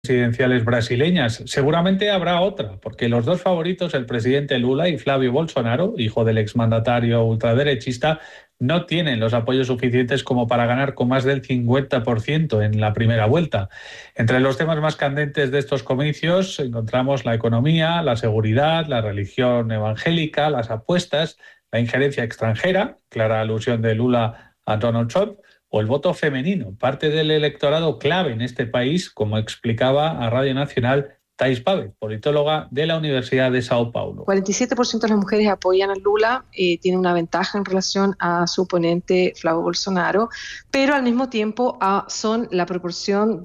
presidenciales brasileñas. Seguramente habrá otra, porque los dos favoritos, el presidente Lula y Flavio Bolsonaro, hijo del exmandatario ultraderechista, no tienen los apoyos suficientes como para ganar con más del 50% en la primera vuelta. Entre los temas más candentes de estos comicios encontramos la economía, la seguridad, la religión evangélica, las apuestas, la injerencia extranjera, clara alusión de Lula a Donald Trump, o el voto femenino, parte del electorado clave en este país, como explicaba a Radio Nacional Thais Pave, politóloga de la Universidad de Sao Paulo. 47% de las mujeres apoyan a Lula, tiene una ventaja en relación a su oponente Flavio Bolsonaro, pero al mismo tiempo son la proporción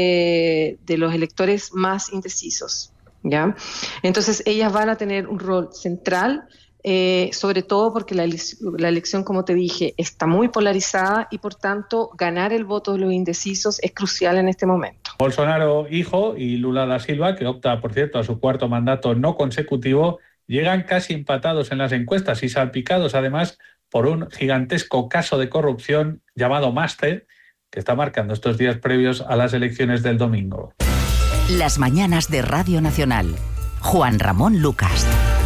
de los electores más indecisos, ¿ya? Entonces ellas van a tener un rol central, sobre todo porque la elección, como te dije, está muy polarizada y por tanto ganar el voto de los indecisos es crucial en este momento. Bolsonaro hijo y Lula da Silva, que opta, por cierto, a su cuarto mandato no consecutivo, llegan casi empatados en las encuestas y salpicados además por un gigantesco caso de corrupción llamado Master, que está marcando estos días previos a las elecciones del domingo. Las mañanas de Radio Nacional. Juan Ramón Lucas.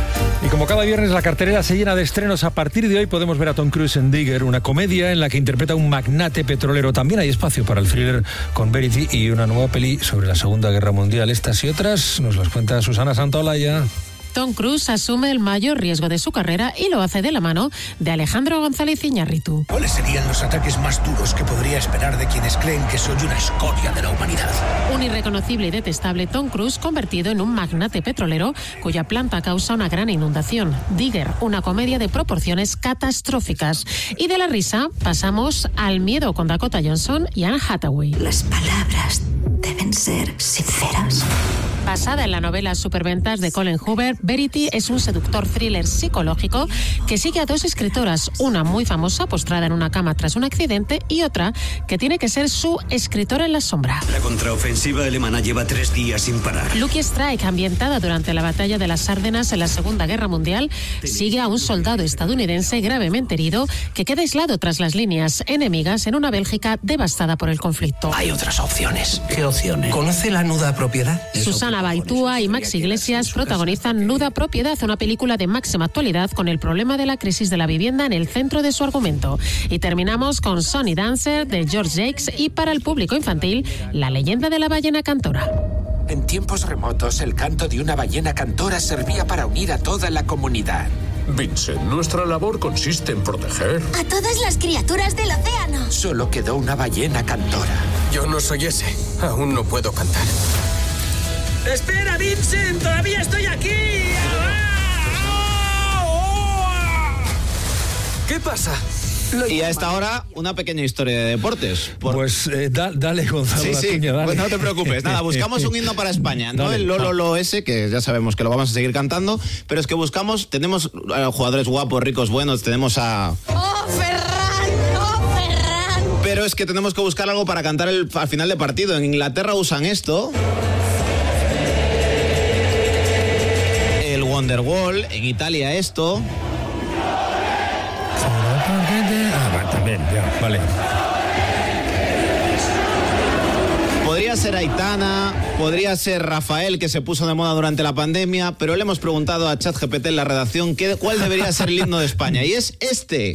Y como cada viernes la cartelera se llena de estrenos, a partir de hoy podemos ver a Tom Cruise en Digger, una comedia en la que interpreta a un magnate petrolero. También hay espacio para el thriller con Verity y una nueva peli sobre la Segunda Guerra Mundial. Estas y otras nos las cuenta Susana Santaolalla. Tom Cruise asume el mayor riesgo de su carrera y lo hace de la mano de Alejandro González Iñárritu. ¿Cuáles serían los ataques más duros que podría esperar de quienes creen que soy una escoria de la humanidad? Un irreconocible y detestable Tom Cruise convertido en un magnate petrolero cuya planta causa una gran inundación. Digger, una comedia de proporciones catastróficas. Y de la risa pasamos al miedo con Dakota Johnson y Anne Hathaway. Las palabras deben ser sinceras. Basada en la novela Superventas de Colin Hoover, Verity es un seductor thriller psicológico que sigue a dos escritoras, una muy famosa postrada en una cama tras un accidente y otra que tiene que ser su escritora en la sombra. La contraofensiva alemana lleva 3 días sin parar. Lucky Strike, ambientada durante la batalla de las Ardenas en la Segunda Guerra Mundial, sigue a un soldado estadounidense gravemente herido que queda aislado tras las líneas enemigas en una Bélgica devastada por el conflicto. Hay otras opciones. ¿Qué opciones? ¿Conoce la nuda propiedad? Susana Baitúa y Max Iglesias protagonizan Nuda Propiedad, una película de máxima actualidad con el problema de la crisis de la vivienda en el centro de su argumento. Y terminamos con Sonny Dancer de George Jakes y para el público infantil, La leyenda de la ballena cantora. En tiempos remotos, el canto de una ballena cantora servía para unir a toda la comunidad. Vincent, nuestra labor consiste en proteger a todas las criaturas del océano. Solo quedó una ballena cantora. Yo no soy ese. Aún no puedo cantar. ¡Espera, Vincent! ¡Todavía estoy aquí! ¿Qué pasa? Y a esta hora, una pequeña historia de deportes. Pues dale, Gonzalo. Sí, dale. Pues no te preocupes. Nada, buscamos un himno para España. No el Lolo ese, que ya sabemos que lo vamos a seguir cantando, pero es que tenemos jugadores guapos, ricos, buenos, tenemos a... ¡Oh, Ferran! Pero es que tenemos que buscar algo para cantar al final de partido. En Inglaterra usan esto... Wonderwall, en Italia esto. También, ya, vale. Podría ser Aitana, podría ser Rafael, que se puso de moda durante la pandemia, pero le hemos preguntado a ChatGPT en la redacción cuál debería ser el himno de España, y es este.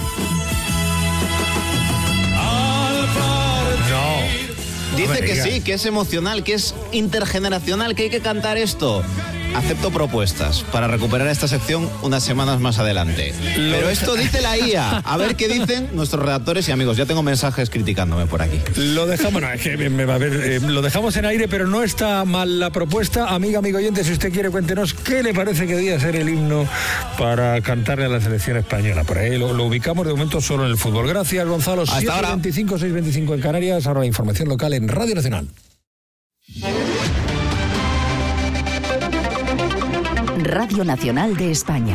Dice que sí, que es emocional, que es intergeneracional, que hay que cantar esto. Acepto propuestas para recuperar esta sección unas semanas más adelante. Pero esto dice la IA. A ver qué dicen nuestros redactores y amigos. Ya tengo mensajes criticándome por aquí. Lo dejamos, lo dejamos en aire, pero no está mal la propuesta. Amigo oyente, si usted quiere, cuéntenos qué le parece que debería ser el himno para cantarle a la selección española. Por ahí lo ubicamos de momento solo en el fútbol. Gracias, Gonzalo. Hasta ahora. 7:25, 6:25 en Canarias. Ahora la información local en Radio Nacional. Radio Nacional de España.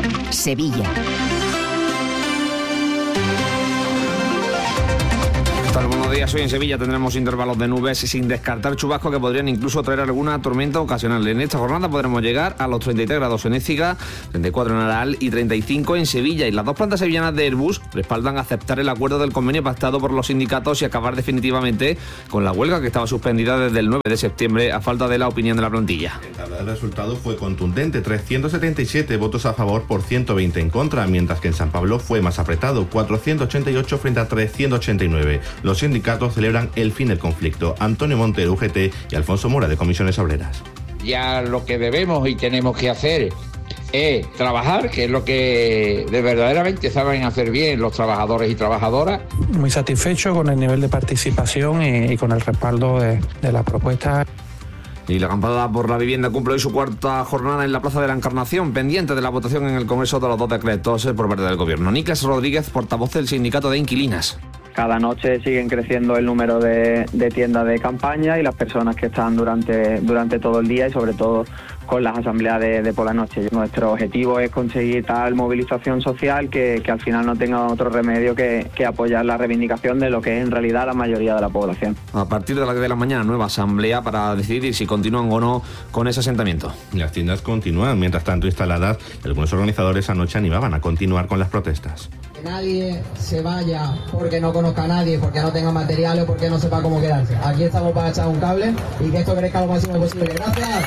Sevilla. tal? Buenos días. Hoy en Sevilla tendremos intervalos de nubes sin descartar chubascos que podrían incluso traer alguna tormenta ocasional. En esta jornada podremos llegar a los 33 grados en Écija, 34 en Aral y 35 en Sevilla. Y las dos plantas sevillanas de Airbus respaldan aceptar el acuerdo del convenio pactado por los sindicatos y acabar definitivamente con la huelga que estaba suspendida desde el 9 de septiembre a falta de la opinión de la plantilla. El resultado fue contundente, 377 votos a favor por 120 en contra, mientras que en San Pablo fue más apretado, 488 frente a 389. Los sindicatos celebran el fin del conflicto. Antonio Montero, UGT, y Alfonso Mora, de Comisiones Obreras. Ya lo que debemos y tenemos que hacer es trabajar, que es lo que verdaderamente saben hacer bien los trabajadores y trabajadoras. Muy satisfecho con el nivel de participación y con el respaldo de la propuesta. Y la acampada por la vivienda cumple hoy su cuarta jornada en la Plaza de la Encarnación, pendiente de la votación en el Congreso de los dos decretos por parte del Gobierno. Nícolas Rodríguez, portavoz del Sindicato de Inquilinas. Cada noche siguen creciendo el número de tiendas de campaña y las personas que están durante todo el día y sobre todo con las asambleas de por la noche. Nuestro objetivo es conseguir tal movilización social que al final no tenga otro remedio que apoyar la reivindicación de lo que es en realidad la mayoría de la población. A partir de las 10 de la mañana, nueva asamblea para decidir si continúan o no con ese asentamiento. Las tiendas continúan, mientras tanto instaladas, y algunos organizadores anoche animaban a continuar con las protestas. Que nadie se vaya porque no conozca a nadie, porque no tenga material o porque no sepa cómo quedarse. Aquí estamos para echar un cable y que esto crezca lo máximo posible. ¡Gracias!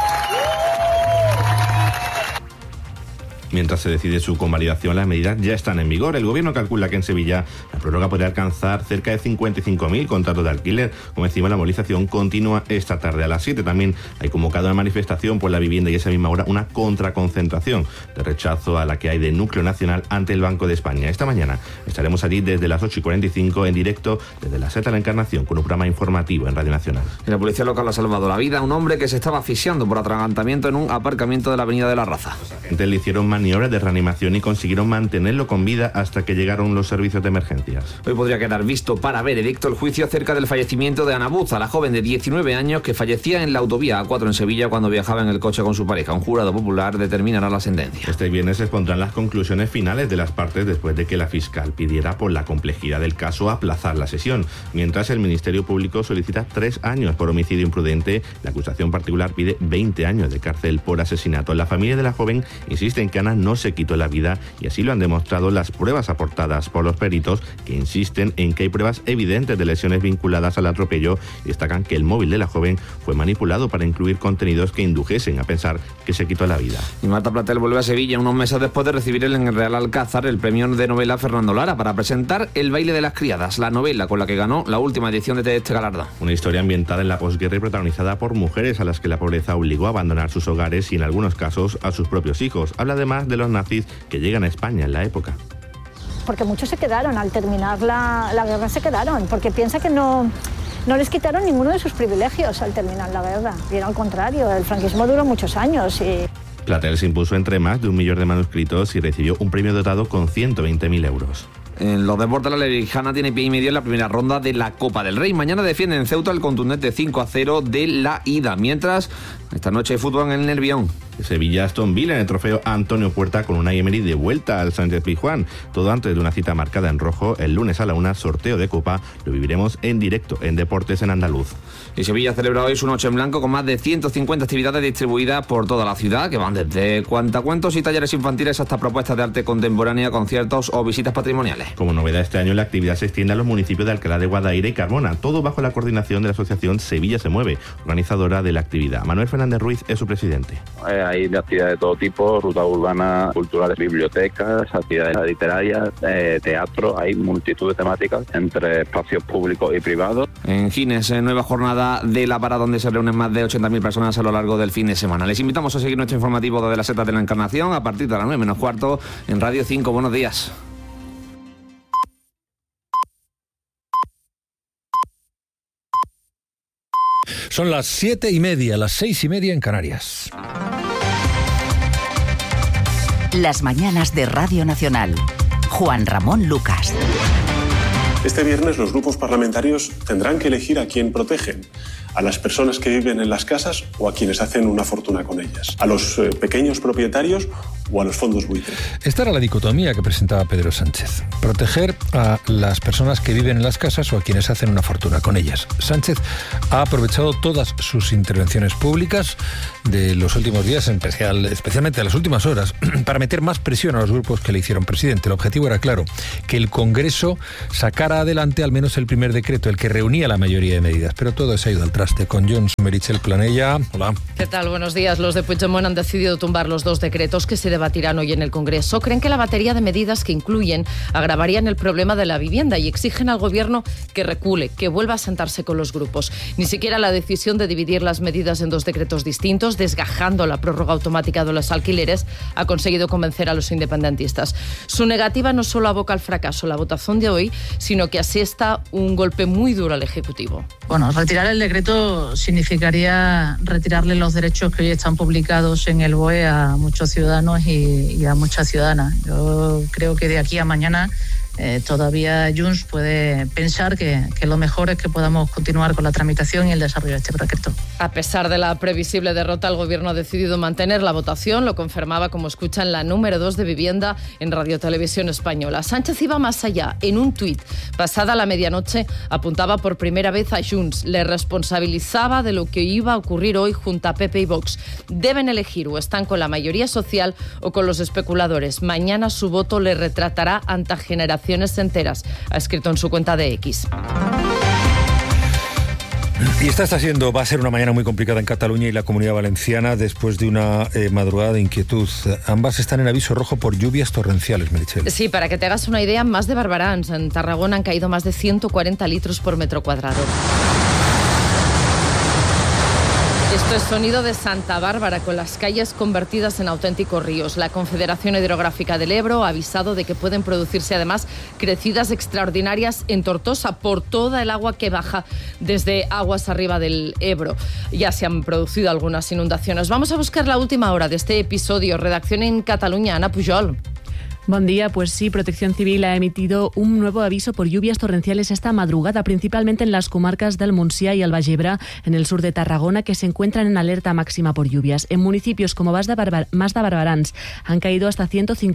Mientras se decide su convalidación, las medidas ya están en vigor. El Gobierno calcula que en Sevilla la prórroga podría alcanzar cerca de 55.000 contratos de alquiler. Como decimos, la movilización continúa esta tarde a las 7. También hay convocado una manifestación por la vivienda y a esa misma hora una contraconcentración de rechazo a la que hay de núcleo nacional ante el Banco de España. Esta mañana estaremos allí desde las 8:45 en directo desde la Seta de la Encarnación con un programa informativo en Radio Nacional. Y la policía local ha salvado la vida a un hombre que se estaba asfixiando por atragantamiento en un aparcamiento de la Avenida de la Raza. Los agentes le hicieron maniobras de reanimación y consiguieron mantenerlo con vida hasta que llegaron los servicios de emergencias. Hoy podría quedar visto para veredicto el juicio acerca del fallecimiento de Ana Buza, la joven de 19 años que fallecía en la autovía A4 en Sevilla cuando viajaba en el coche con su pareja. Un jurado popular determinará la sentencia. Este viernes se expondrán las conclusiones finales de las partes después de que la fiscal pidiera por la complejidad del caso aplazar la sesión. Mientras el Ministerio Público solicita 3 años por homicidio imprudente, la acusación particular pide 20 años de cárcel por asesinato. La familia de la joven insiste en que Ana no se quitó la vida y así lo han demostrado las pruebas aportadas por los peritos, que insisten en que hay pruebas evidentes de lesiones vinculadas al atropello y destacan que el móvil de la joven fue manipulado para incluir contenidos que indujesen a pensar que se quitó la vida. Y Marta Platel vuelve a Sevilla unos meses después de recibir en el Real Alcázar el premio de novela Fernando Lara para presentar El baile de las criadas, la novela con la que ganó la última edición de este galardón. Una historia ambientada en la posguerra y protagonizada por mujeres a las que la pobreza obligó a abandonar sus hogares y en algunos casos a sus propios hijos. Habla además de los nazis que llegan a España en la época. Porque muchos se quedaron, al terminar la guerra se quedaron, porque piensa que no les quitaron ninguno de sus privilegios al terminar la guerra. Y era al contrario, el franquismo duró muchos años y... Platel se impuso entre más de 1 millón de manuscritos y recibió un premio dotado con 120.000 euros. En los deportes, la Lerijana tiene pie y medio en la primera ronda de la Copa del Rey. Mañana defienden en Ceuta el contundente 5-0 de la ida. Mientras, esta noche hay fútbol en el Nervión. Sevilla-Aston Villa en el trofeo Antonio Puerta con Unai Emery de vuelta al Sánchez-Pizjuán. Todo antes de una cita marcada en rojo. El lunes a la 1, sorteo de Copa. Lo viviremos en directo en Deportes en Andaluz. Y Sevilla celebra hoy su noche en blanco con más de 150 actividades distribuidas por toda la ciudad, que van desde cuentacuentos y talleres infantiles hasta propuestas de arte contemporánea, conciertos o visitas patrimoniales. Como novedad este año, la actividad se extiende a los municipios de Alcalá de Guadaira y Carmona, todo bajo la coordinación de la asociación Sevilla se mueve, organizadora de la actividad. Manuel Fernández Ruiz es su presidente. Hay actividades de todo tipo, rutas urbanas, culturales, bibliotecas, actividades literarias, teatro, hay multitud de temáticas entre espacios públicos y privados. En Gines, nueva jornada de la parada donde se reúnen más de 80.000 personas a lo largo del fin de semana. Les invitamos a seguir nuestro informativo desde la Seta de la Encarnación a partir de las 9:15 en Radio 5. Buenos días. Son las 7:30, las 6:30 en Canarias. Las mañanas de Radio Nacional. Juan Ramón Lucas. Este viernes los grupos parlamentarios tendrán que elegir a quién protegen. a las personas que viven en las casas o a quienes hacen una fortuna con ellas, a los pequeños propietarios o a los fondos buitre. Esta era la dicotomía que presentaba Pedro Sánchez. Proteger a las personas que viven en las casas o a quienes hacen una fortuna con ellas. Sánchez ha aprovechado todas sus intervenciones públicas de los últimos días, especialmente de las últimas horas, para meter más presión a los grupos que le hicieron presidente. El objetivo era claro, que el Congreso sacara adelante al menos el primer decreto, el que reunía la mayoría de medidas. Pero todo se ha ido al traste. Con Junts, Meritxell Planella. Hola. ¿Qué tal? Buenos días. Los de Puigdemont han decidido tumbar los 2 decretos que se debatirán hoy en el Congreso. Creen que la batería de medidas que incluyen agravarían el problema de la vivienda y exigen al Gobierno que recule, que vuelva a sentarse con los grupos. Ni siquiera la decisión de dividir las medidas en 2 decretos distintos, desgajando la prórroga automática de los alquileres, ha conseguido convencer a los independentistas. Su negativa no solo aboca al fracaso la votación de hoy, sino que asesta un golpe muy duro al Ejecutivo. Bueno, retirar el decreto significaría retirarle los derechos que hoy están publicados en el BOE a muchos ciudadanos y a muchas ciudadanas. Yo creo que de aquí a mañana todavía Junts puede pensar que lo mejor es que podamos continuar con la tramitación y el desarrollo de este decreto. A pesar de la previsible derrota, el Gobierno ha decidido mantener la votación. Lo confirmaba, como escuchan, la número 2 de Vivienda en Radio Televisión Española. Sánchez iba más allá. En un tuit, pasada la medianoche, apuntaba por primera vez a Junts. Le responsabilizaba de lo que iba a ocurrir hoy junto a PP y Vox. Deben elegir o están con la mayoría social o con los especuladores. Mañana su voto le retratará ante generaciones enteras, ha escrito en su cuenta de X. Y esta va a ser una mañana muy complicada en Cataluña y la Comunidad Valenciana después de una madrugada de inquietud. Ambas están en aviso rojo por lluvias torrenciales, Meritxell. Sí, para que te hagas una idea, más de Barbarans. En Tarragona han caído más de 140 litros por metro cuadrado. Esto es sonido de Santa Bárbara, con las calles convertidas en auténticos ríos. La Confederación Hidrográfica del Ebro ha avisado de que pueden producirse además crecidas extraordinarias en Tortosa por toda el agua que baja desde aguas arriba del Ebro. Ya se han producido algunas inundaciones. Vamos a buscar la última hora de este episodio. Redacción en Cataluña, Ana Pujol. Buen día, pues sí, Protección Civil ha emitido un nuevo aviso por lluvias torrenciales esta madrugada, principalmente en las comarcas del Montsià y el Baix Ebre, en el sur de Tarragona, que se encuentran en alerta máxima por lluvias. En municipios como Mas de Barberans han caído hasta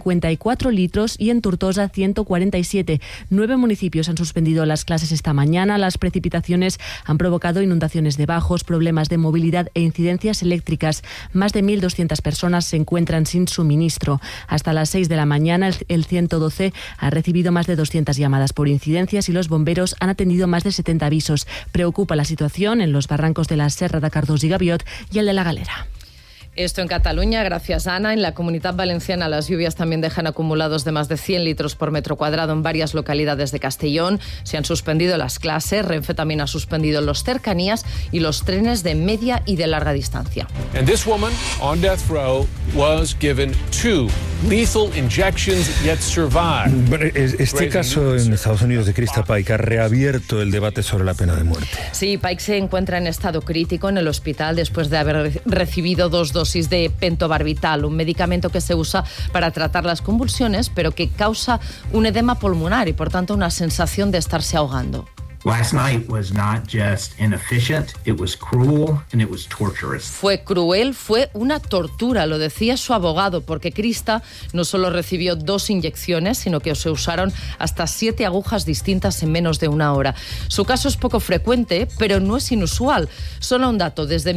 154 litros y en Tortosa 147. 9 municipios han suspendido las clases esta mañana. Las precipitaciones han provocado inundaciones de bajos, problemas de movilidad e incidencias eléctricas. Más de 1.200 personas se encuentran sin suministro. Hasta las 6 de la mañana el 112 ha recibido más de 200 llamadas por incidencias y los bomberos han atendido más de 70 avisos. Preocupa la situación en los barrancos de la Serra de Cardós y Gaviot y el de la Galera. Esto en Cataluña, gracias Ana. En la Comunidad Valenciana las lluvias también dejan acumulados de más de 100 litros por metro cuadrado en varias localidades de Castellón. Se han suspendido las clases. Renfe también ha suspendido los cercanías y los trenes de media y de larga distancia. And this woman on death row was given 2 lethal injections yet survived. Bueno, este caso en Estados Unidos de Krista Paik ha reabierto el debate sobre la pena de muerte. Sí, Paik se encuentra en estado crítico en el hospital después de haber recibido 2 dosis de pentobarbital, un medicamento que se usa para tratar las convulsiones, pero que causa un edema pulmonar y, por tanto, una sensación de estarse ahogando. Last night was not just inefficient, it was cruel and it was torturous. Fue cruel, fue una tortura, lo decía su abogado, porque Krista no solo recibió 2 inyecciones, sino que se usaron hasta 7 agujas distintas en menos de una hora. Su caso es poco frecuente, pero no es inusual. Solo un dato, desde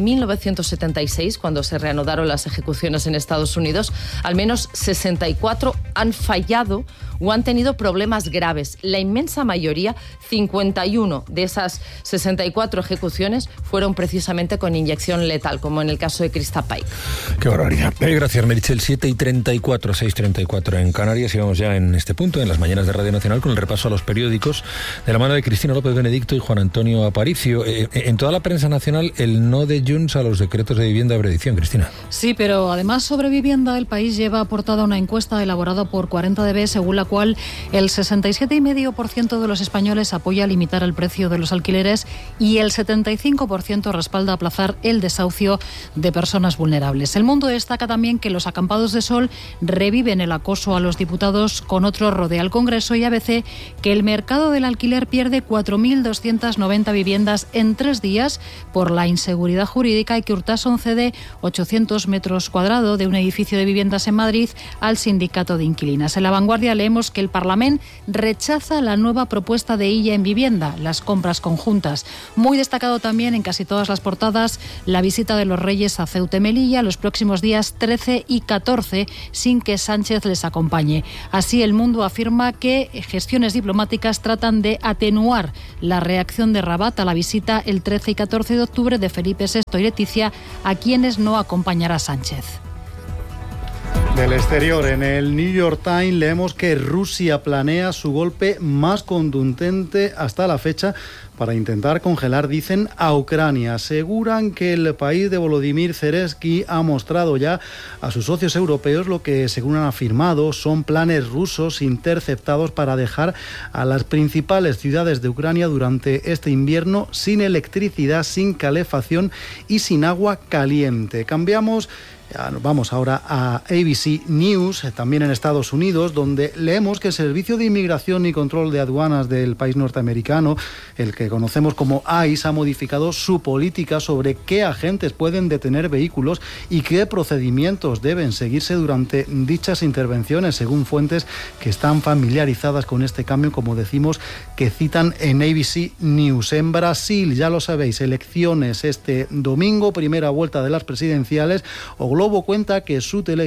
1976, cuando se reanudaron las ejecuciones en Estados Unidos, al menos 64 han fallado o han tenido problemas graves. La inmensa mayoría, 51 de esas 64 ejecuciones, fueron precisamente con inyección letal, como en el caso de Krista Paik. Qué barbaridad. Gracias, Meritxell. 7:34, 6:34 en Canarias. Y vamos ya en este punto, en las mañanas de Radio Nacional, con el repaso a los periódicos de la mano de Cristina López Benedicto y Juan Antonio Aparicio. En toda la prensa nacional, el no de Junts a los decretos de vivienda de edición. Cristina. Sí, pero además sobre vivienda, El País lleva a portada una encuesta elaborada por 40dB, según la la cual el 67,5% de los españoles apoya limitar el precio de los alquileres y el 75% respalda aplazar el desahucio de personas vulnerables. El Mundo destaca también que los acampados de sol reviven el acoso a los diputados, con otro rodea al Congreso, y ABC que el mercado del alquiler pierde 4.290 viviendas en 3 días por la inseguridad jurídica, y que Urtasun cede 800 metros cuadrados de un edificio de viviendas en Madrid al sindicato de inquilinas. En La Vanguardia leemos que el Parlamento rechaza la nueva propuesta de Illa en vivienda, las compras conjuntas. Muy destacado también en casi todas las portadas la visita de los Reyes a Ceuta y Melilla los próximos días 13 y 14 sin que Sánchez les acompañe. Así, El Mundo afirma que gestiones diplomáticas tratan de atenuar la reacción de Rabat a la visita el 13 y 14 de octubre de Felipe VI y Leticia, a quienes no acompañará Sánchez. Del exterior, en el New York Times leemos que Rusia planea su golpe más contundente hasta la fecha para intentar congelar, dicen, a Ucrania. Aseguran que el país de Volodymyr Zelensky ha mostrado ya a sus socios europeos lo que, según han afirmado, son planes rusos interceptados para dejar a las principales ciudades de Ucrania durante este invierno sin electricidad, sin calefacción y sin agua caliente. Vamos ahora a ABC News, también en Estados Unidos, donde leemos que el Servicio de Inmigración y Control de Aduanas del país norteamericano, el que conocemos como ICE, ha modificado su política sobre qué agentes pueden detener vehículos y qué procedimientos deben seguirse durante dichas intervenciones, según fuentes que están familiarizadas con este cambio, como decimos, que citan en ABC News. En Brasil, ya lo sabéis, elecciones este domingo, primera vuelta de las presidenciales. Globo cuenta que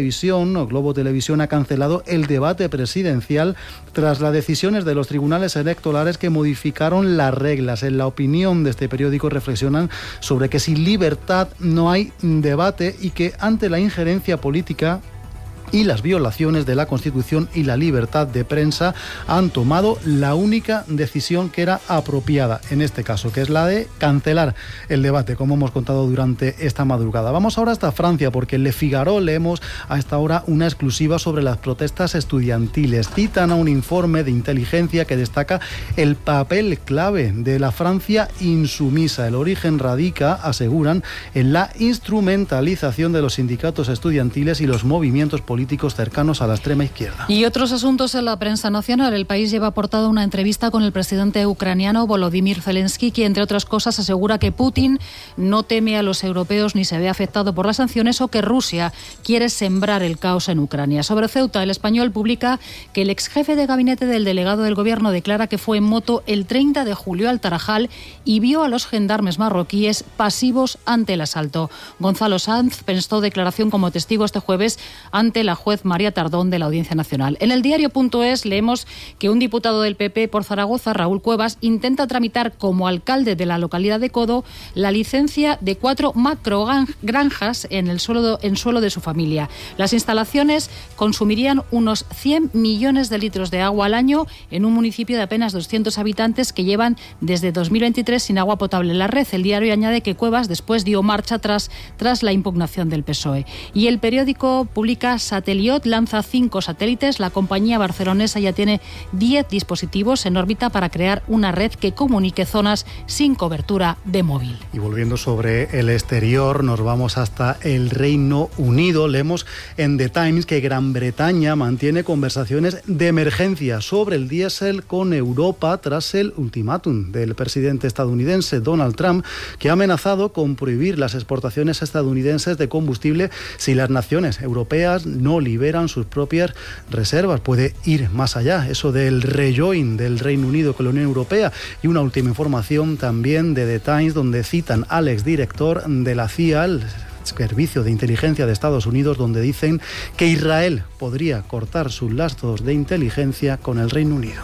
Globo Televisión ha cancelado el debate presidencial tras las decisiones de los tribunales electorales que modificaron las reglas. En la opinión de este periódico reflexionan sobre que sin libertad no hay debate y que ante la injerencia política y las violaciones de la Constitución y la libertad de prensa han tomado la única decisión que era apropiada en este caso, que es la de cancelar el debate, como hemos contado durante esta madrugada. Vamos ahora hasta Francia, porque en Le Figaro leemos a esta hora una exclusiva sobre las protestas estudiantiles. Citan a un informe de inteligencia que destaca el papel clave de la Francia insumisa. El origen radica, aseguran, en la instrumentalización de los sindicatos estudiantiles y los movimientos políticos cercanos a la extrema izquierda. Y otros asuntos en la prensa nacional. El País lleva aportado una entrevista con el presidente ucraniano Volodymyr Zelensky, que, entre otras cosas, asegura que Putin no teme a los europeos ni se ve afectado por las sanciones, o que Rusia quiere sembrar el caos en Ucrania. Sobre Ceuta, El Español publica que el ex jefe de gabinete del delegado del gobierno declara que fue en moto el 30 de julio al Tarajal y vio a los gendarmes marroquíes pasivos ante el asalto. Gonzalo Sanz prestó declaración como testigo este jueves ante la juez María Tardón de la Audiencia Nacional. En el diario.es leemos que un diputado del PP por Zaragoza, Raúl Cuevas, intenta tramitar como alcalde de la localidad de Codo la licencia de 4 macrogranjas en suelo de su familia. Las instalaciones consumirían unos 100 millones de litros de agua al año en un municipio de apenas 200 habitantes que llevan desde 2023 sin agua potable en la red. El diario añade que Cuevas después dio marcha atrás tras la impugnación del PSOE. Y el periódico publica: Sateliot lanza 5 satélites. La compañía barcelonesa ya tiene 10 dispositivos en órbita para crear una red que comunique zonas sin cobertura de móvil. Y volviendo sobre el exterior, nos vamos hasta el Reino Unido. Leemos en The Times que Gran Bretaña mantiene conversaciones de emergencia sobre el diésel con Europa tras el ultimátum del presidente estadounidense Donald Trump, que ha amenazado con prohibir las exportaciones estadounidenses de combustible si las naciones europeas no liberan sus propias reservas. Puede ir más allá eso del rejoin del Reino Unido con la Unión Europea. Y una última información también de The Times, donde citan al exdirector de la CIA, el Servicio de Inteligencia de Estados Unidos, donde dicen que Israel podría cortar sus lazos de inteligencia con el Reino Unido.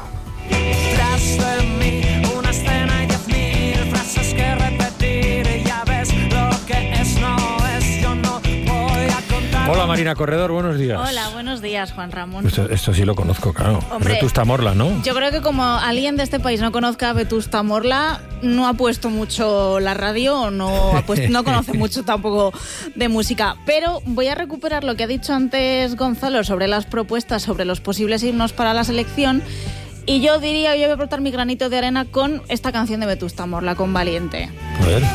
Hola Marina Corredor, buenos días. Hola, buenos días, Juan Ramón. Esto sí lo conozco, claro. Hombre, Vetusta Morla, ¿no? Yo creo que como alguien de este país no conozca a Vetusta Morla, no ha puesto mucho la radio o no conoce mucho tampoco de música. Pero voy a recuperar lo que ha dicho antes Gonzalo sobre las propuestas, sobre los posibles himnos para la selección. Y yo voy a aportar mi granito de arena con esta canción de Vetusta Morla, con Valiente. A ver.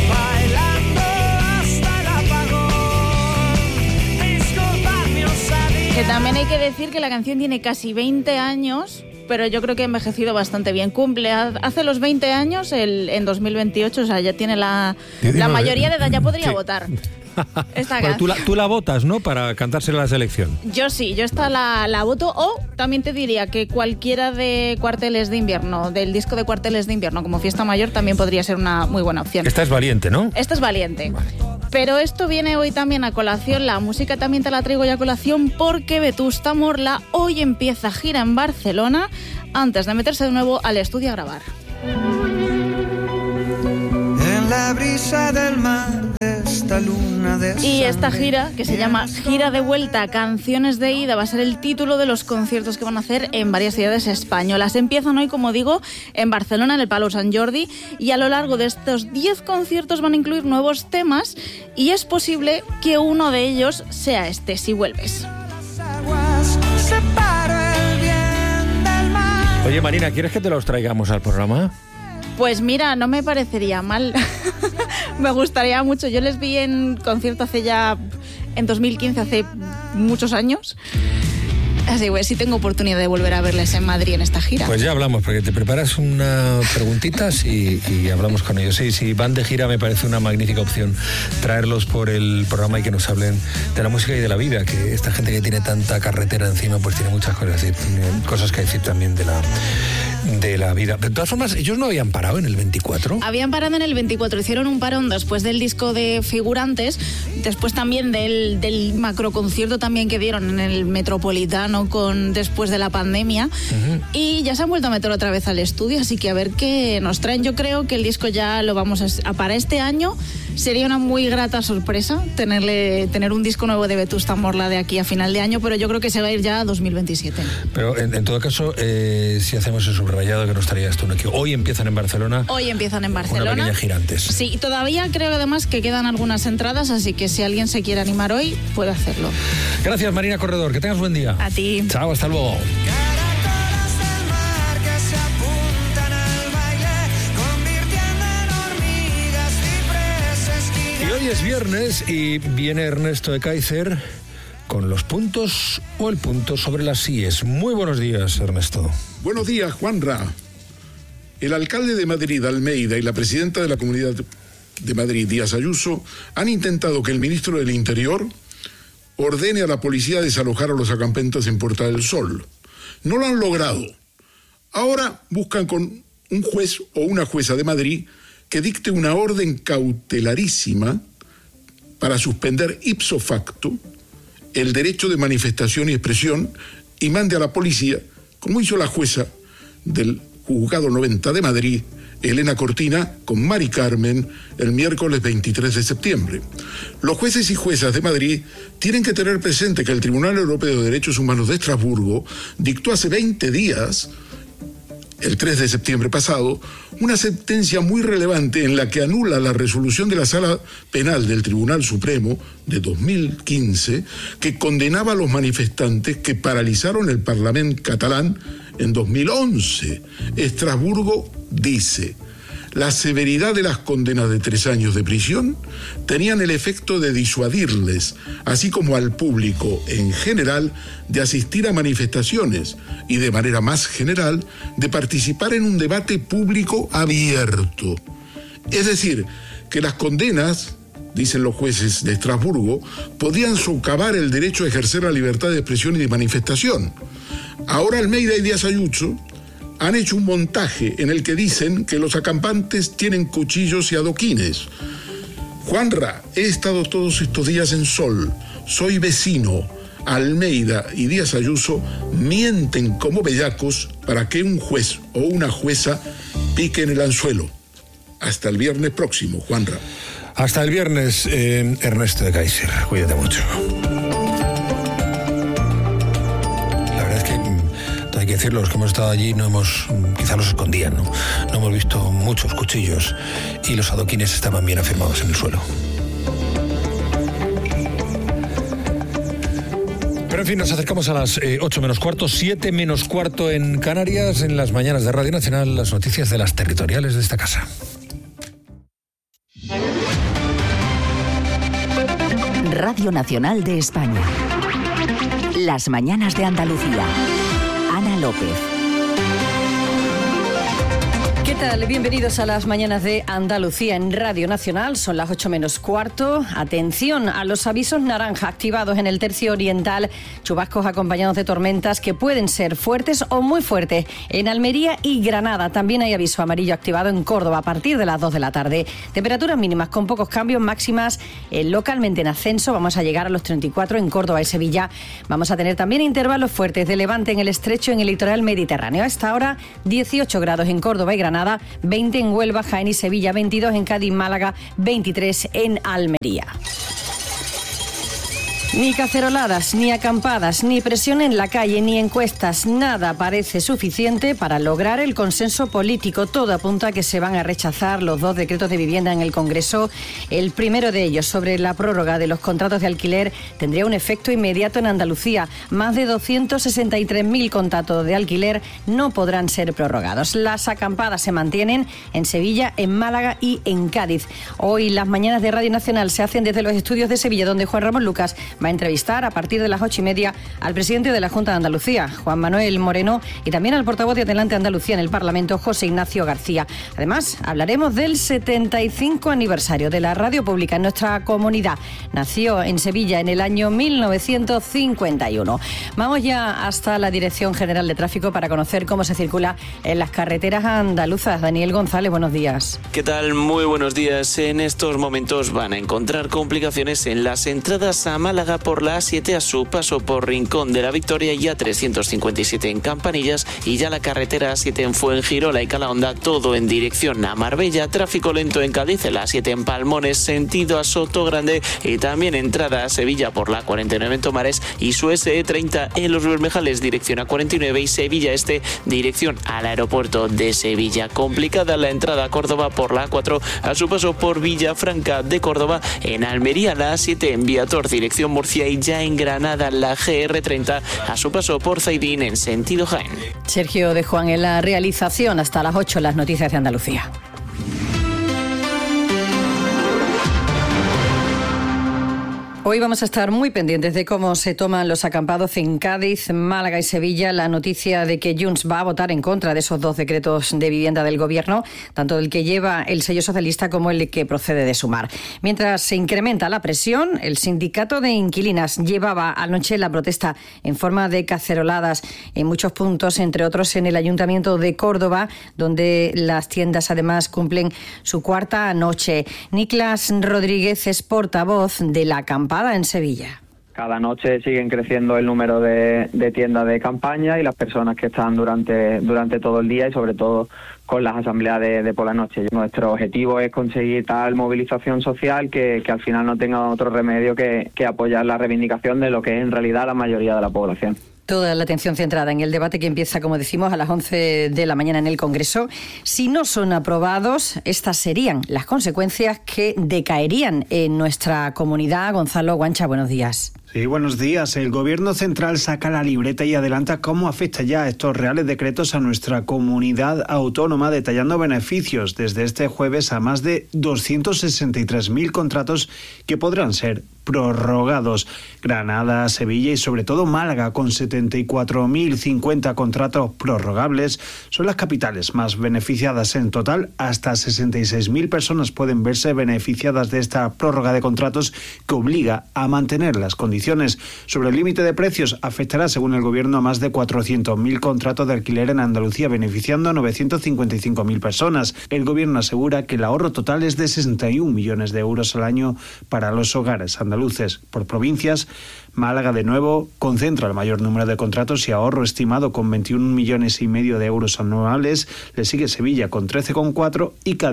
Que también hay que decir que la canción tiene casi 20 años, pero yo creo que ha envejecido bastante bien. Cumple hace los 20 años en 2028, o sea, ya tiene la mayoría de edad, ya podría votar. Esta bueno, tú la votas, ¿no? Para cantársela a la selección. Yo sí, yo esta la voto. O también te diría que cualquiera de Cuarteles de Invierno, del disco de Cuarteles de Invierno, como Fiesta Mayor, también podría ser una muy buena opción. Esta es Valiente, ¿no? Esta es Valiente. Vale. Pero esto viene hoy también a colación, la música también te la traigo ya a colación, porque Vetusta Morla hoy empieza gira en Barcelona antes de meterse de nuevo al estudio a grabar. En la brisa del mar de esta luna de y esta gira, que se llama Gira de Vuelta, Canciones de Ida, va a ser el título de los conciertos que van a hacer en varias ciudades españolas. Empiezan hoy, como digo, en Barcelona, en el Palau Sant Jordi, y a lo largo de estos 10 conciertos van a incluir nuevos temas, y es posible que uno de ellos sea este, Si vuelves. Oye, Marina, ¿quieres que te los traigamos al programa? Pues mira, no me parecería mal. Me gustaría mucho. Yo les vi en concierto en 2015, hace muchos años. Así que sí tengo oportunidad de volver a verles en Madrid en esta gira. Pues ya hablamos, porque te preparas unas preguntitas y hablamos con ellos. Sí, si van de gira me parece una magnífica opción traerlos por el programa y que nos hablen de la música y de la vida, que esta gente que tiene tanta carretera encima pues tiene muchas cosas, cosas que decir también de la vida. De todas formas, ellos no habían parado en el 24. Habían parado en el 24, hicieron un parón después del disco de Figurantes, después también del macroconcierto también que dieron en el Metropolitano después de la pandemia, y ya se han vuelto a meter otra vez al estudio, así que a ver qué nos traen. Yo creo que el disco ya lo vamos a para este año. Sería una muy grata sorpresa tener un disco nuevo de Vetusta Morla de aquí a final de año, pero yo creo que se va a ir ya a 2027. Pero en todo caso, si hacemos el subrayado que nos traía esto, que hoy empiezan en Barcelona. Hoy empiezan en Barcelona. Una pequeña gira antes. Sí, y todavía creo además que quedan algunas entradas, así que si alguien se quiere animar hoy, puede hacerlo. Gracias, Marina Corredor, que tengas buen día. A ti. Chao, hasta luego. Hoy es viernes y viene Ernesto de Kaiser con los puntos o el punto sobre las síes. Muy buenos días, Ernesto. Buenos días, Juanra. El alcalde de Madrid, Almeida, y la presidenta de la Comunidad de Madrid, Díaz Ayuso, han intentado que el ministro del Interior ordene a la policía desalojar a los acampantes en Puerta del Sol. No lo han logrado. Ahora buscan con un juez o una jueza de Madrid que dicte una orden cautelarísima para suspender ipso facto el derecho de manifestación y expresión y mande a la policía, como hizo la jueza del Juzgado 90 de Madrid, Elena Cortina, con Mari Carmen, el miércoles 23 de septiembre. Los jueces y juezas de Madrid tienen que tener presente que el Tribunal Europeo de Derechos Humanos de Estrasburgo dictó hace 20 días, el 3 de septiembre pasado, una sentencia muy relevante en la que anula la resolución de la Sala Penal del Tribunal Supremo de 2015 que condenaba a los manifestantes que paralizaron el Parlamento catalán en 2011. Estrasburgo dice: la severidad de las condenas de 3 años de prisión tenían el efecto de disuadirles, así como al público en general, de asistir a manifestaciones y, de manera más general, de participar en un debate público abierto. Es decir, que las condenas, dicen los jueces de Estrasburgo, podían socavar el derecho a ejercer la libertad de expresión y de manifestación. Ahora Almeida y Díaz Ayuso han hecho un montaje en el que dicen que los acampantes tienen cuchillos y adoquines. Juanra, he estado todos estos días en Sol, soy vecino. Almeida y Díaz Ayuso mienten como bellacos para que un juez o una jueza pique en el anzuelo. Hasta el viernes próximo, Juanra. Hasta el viernes, Ernesto de Kaiser. Cuídate mucho. decirlo, los que hemos estado allí quizá los escondían, ¿no? No hemos visto muchos cuchillos y los adoquines estaban bien afirmados en el suelo. Pero en fin, nos acercamos a las 8 menos cuarto, 7 menos cuarto en Canarias, en las mañanas de Radio Nacional, las noticias de las territoriales de esta casa. Radio Nacional de España. Las mañanas de Andalucía. Ana López. ¿Qué tal? Bienvenidos a las mañanas de Andalucía en Radio Nacional. Son las 8 menos cuarto. Atención a los avisos naranja activados en el tercio oriental. Chubascos acompañados de tormentas que pueden ser fuertes o muy fuertes en Almería y Granada. También hay aviso amarillo activado en Córdoba a partir de las 2 de la tarde. Temperaturas mínimas con pocos cambios, máximas localmente en ascenso. Vamos a llegar a los 34 en Córdoba y Sevilla. Vamos a tener también intervalos fuertes de levante en el estrecho en el litoral mediterráneo. A esta hora 18 grados en Córdoba y Granada. 20 en Huelva, Jaén y Sevilla, 22 en Cádiz, Málaga, 23 en Almería. Ni caceroladas, ni acampadas, ni presión en la calle, ni encuestas, nada parece suficiente para lograr el consenso político. Todo apunta a que se van a rechazar los 2 decretos de vivienda en el Congreso. El primero de ellos, sobre la prórroga de los contratos de alquiler, tendría un efecto inmediato en Andalucía. Más de 263.000 contratos de alquiler no podrán ser prorrogados. Las acampadas se mantienen en Sevilla, en Málaga y en Cádiz. Hoy las mañanas de Radio Nacional se hacen desde los estudios de Sevilla, donde Juan Ramón Lucas va a entrevistar a partir de las 8:30 al presidente de la Junta de Andalucía, Juan Manuel Moreno, y también al portavoz de Adelante Andalucía en el Parlamento, José Ignacio García. Además, hablaremos del 75 aniversario de la radio pública en nuestra comunidad. Nació en Sevilla en el año 1951. Vamos ya hasta la Dirección General de Tráfico para conocer cómo se circula en las carreteras andaluzas. Daniel González, buenos días. ¿Qué tal? Muy buenos días. En estos momentos van a encontrar complicaciones en las entradas a Málaga por la A7 a su paso por Rincón de la Victoria y A357 en Campanillas, y ya la carretera A7 en Fuengirola y Calahonda, todo en dirección a Marbella. Tráfico lento en Cádiz, la A7 en Palmones sentido a Sotogrande, y también entrada a Sevilla por la 49 en Tomares y su SE30 en Los Bermejales dirección a 49 y Sevilla Este dirección al aeropuerto de Sevilla. Complicada la entrada a Córdoba por la A4 a su paso por Villafranca de Córdoba. En Almería la A7 en Viator dirección Murcia, y ya en Granada la GR30 a su paso por Zaidín en sentido Jaén. Sergio de Juan en la realización. Hasta las 8 las noticias de Andalucía. Hoy vamos a estar muy pendientes de cómo se toman los acampados en Cádiz, Málaga y Sevilla. La noticia de que Junts va a votar en contra de esos 2 decretos de vivienda del Gobierno, tanto el que lleva el sello socialista como el que procede de Sumar. Mientras se incrementa la presión, el sindicato de inquilinas llevaba anoche la protesta en forma de caceroladas en muchos puntos, entre otros en el Ayuntamiento de Córdoba, donde las tiendas además cumplen su 4ª noche. Niklas Rodríguez es portavoz de la acampada en Sevilla. Cada noche siguen creciendo el número de tiendas de campaña y las personas que están durante todo el día, y sobre todo con las asambleas de por la noche. Nuestro objetivo es conseguir tal movilización social que al final no tenga otro remedio que apoyar la reivindicación de lo que es en realidad la mayoría de la población. Toda la atención centrada en el debate que empieza, como decimos, a las 11 de la mañana en el Congreso. Si no son aprobados, estas serían las consecuencias que decaerían en nuestra comunidad. Gonzalo Guancha, buenos días. Sí, buenos días. El Gobierno central saca la libreta y adelanta cómo afecta ya estos reales decretos a nuestra comunidad autónoma, detallando beneficios desde este jueves a más de 263.000 contratos que podrán ser prorrogados. Granada, Sevilla y sobre todo Málaga, con 74.050 contratos prorrogables, son las capitales más beneficiadas. En total, hasta 66.000 personas pueden verse beneficiadas de esta prórroga de contratos que obliga a mantener las condiciones. Sobre el límite de precios, afectará, según el Gobierno, a más de 400.000 contratos de alquiler en Andalucía, beneficiando a 955.000 personas. El Gobierno asegura que el ahorro total es de 61 millones de euros al año para los hogares andaluces. Por provincias, Málaga, de nuevo, concentra el mayor número de contratos y ahorro estimado con 21,5 millones de euros anuales. Le sigue Sevilla con 13,4 y Cádiz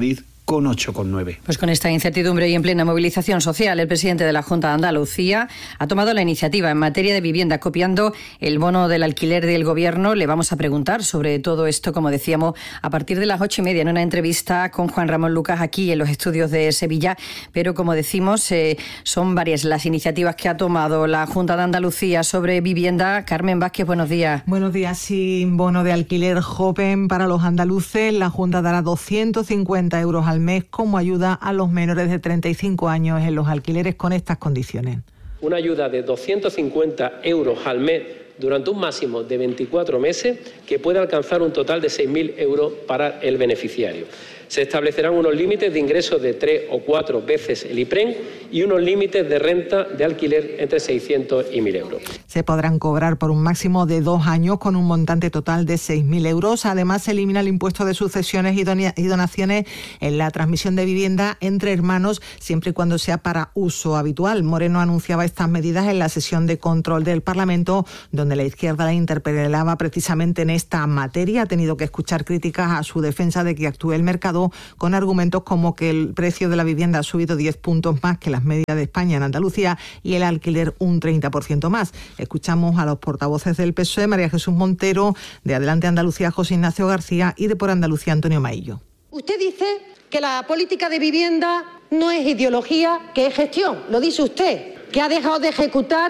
con 8,9. Pues con esta incertidumbre y en plena movilización social, el presidente de la Junta de Andalucía ha tomado la iniciativa en materia de vivienda, copiando el bono del alquiler del Gobierno. Le vamos a preguntar sobre todo esto, como decíamos, a partir de las 8:30 en una entrevista con Juan Ramón Lucas aquí en los estudios de Sevilla. Pero, como decimos, son varias las iniciativas que ha tomado la Junta de Andalucía sobre vivienda. Carmen Vázquez, buenos días. Buenos días. Sin bono de alquiler joven para los andaluces, la Junta dará 250 euros al mes como ayuda a los menores de 35 años en los alquileres con estas condiciones. Una ayuda de 250 euros al mes durante un máximo de 24 meses que puede alcanzar un total de 6.000 euros para el beneficiario. Se establecerán unos límites de ingresos de 3 o 4 veces el IPREN y unos límites de renta de alquiler entre 600 y 1.000 euros. Se podrán cobrar por un máximo de 2 años con un montante total de 6.000 euros. Además, se elimina el impuesto de sucesiones y donaciones en la transmisión de vivienda entre hermanos, siempre y cuando sea para uso habitual. Moreno anunciaba estas medidas en la sesión de control del Parlamento, donde la izquierda la interpelaba precisamente en esta materia. Ha tenido que escuchar críticas a su defensa de que actúe el mercado, con argumentos como que el precio de la vivienda ha subido 10 puntos más que las medias de España en Andalucía y el alquiler un 30% más. Escuchamos a los portavoces del PSOE, María Jesús Montero, de Adelante Andalucía, José Ignacio García, y de Por Andalucía, Antonio Maillo. Usted dice que la política de vivienda no es ideología, que es gestión. Lo dice usted, que ha dejado de ejecutar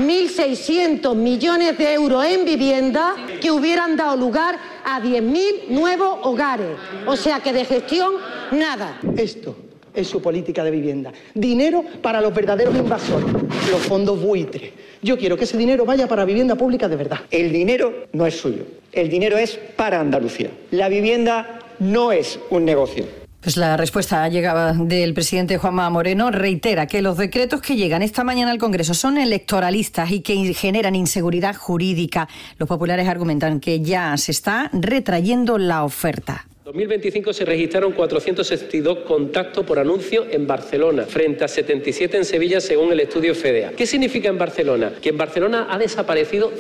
1.600 millones de euros en vivienda que hubieran dado lugar a 10.000 nuevos hogares. O sea que de gestión, nada. Esto es su política de vivienda. Dinero para los verdaderos invasores, los fondos buitres. Yo quiero que ese dinero vaya para vivienda pública de verdad. El dinero no es suyo. El dinero es para Andalucía. La vivienda no es un negocio. Pues la respuesta llegaba del presidente Juanma Moreno. Reitera que los decretos que llegan esta mañana al Congreso son electoralistas y que generan inseguridad jurídica. Los populares argumentan que ya se está retrayendo la oferta. En 2025 se registraron 462 contactos por anuncio en Barcelona, frente a 77 en Sevilla, según el estudio FEDEA. ¿Qué significa en Barcelona? Que en Barcelona ha desaparecido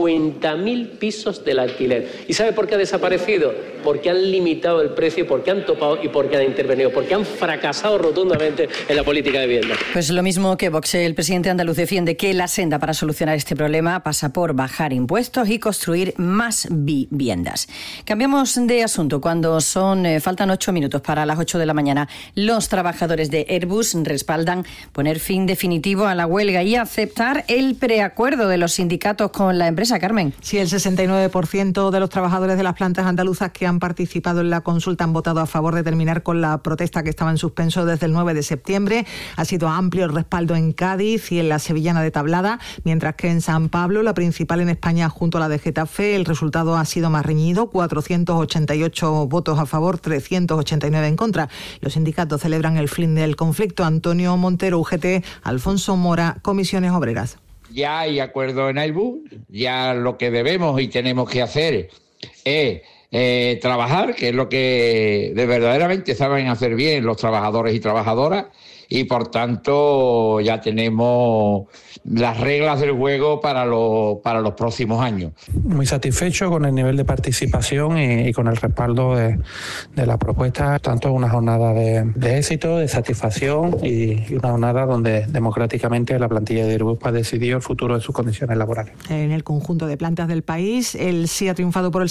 50.000 pisos del alquiler. ¿Y sabe por qué ha desaparecido? Porque han limitado el precio, porque han topado y porque han intervenido, porque han fracasado rotundamente en la política de vivienda. Pues lo mismo que Vox, el presidente andaluz defiende que la senda para solucionar este problema pasa por bajar impuestos y construir más viviendas. Cambiamos de asunto. Cuando faltan 8 minutos para las 8 de la mañana, los trabajadores de Airbus respaldan poner fin definitivo a la huelga y aceptar el preacuerdo de los sindicatos con la empresa. Carmen. Sí, el 69% de los trabajadores de las plantas andaluzas que han participado en la consulta han votado a favor de terminar con la protesta que estaba en suspenso desde el 9 de septiembre. Ha sido amplio el respaldo en Cádiz y en la sevillana de Tablada, mientras que en San Pablo, la principal en España junto a la de Getafe, el resultado ha sido más reñido: 488 votos a favor, 389 en contra. Los sindicatos celebran el fin del conflicto. Antonio Montero, UGT, Alfonso Mora, Comisiones Obreras. Ya hay acuerdo en Airbus, ya lo que debemos y tenemos que hacer es trabajar, que es lo que verdaderamente saben hacer bien los trabajadores y trabajadoras, y por tanto ya tenemos las reglas del juego para los próximos años. Muy satisfecho con el nivel de participación y con el respaldo de la propuesta, tanto una jornada de éxito, de satisfacción y una jornada donde democráticamente la plantilla de Airbus ha decidido el futuro de sus condiciones laborales. En el conjunto de plantas del país, el sí ha triunfado por el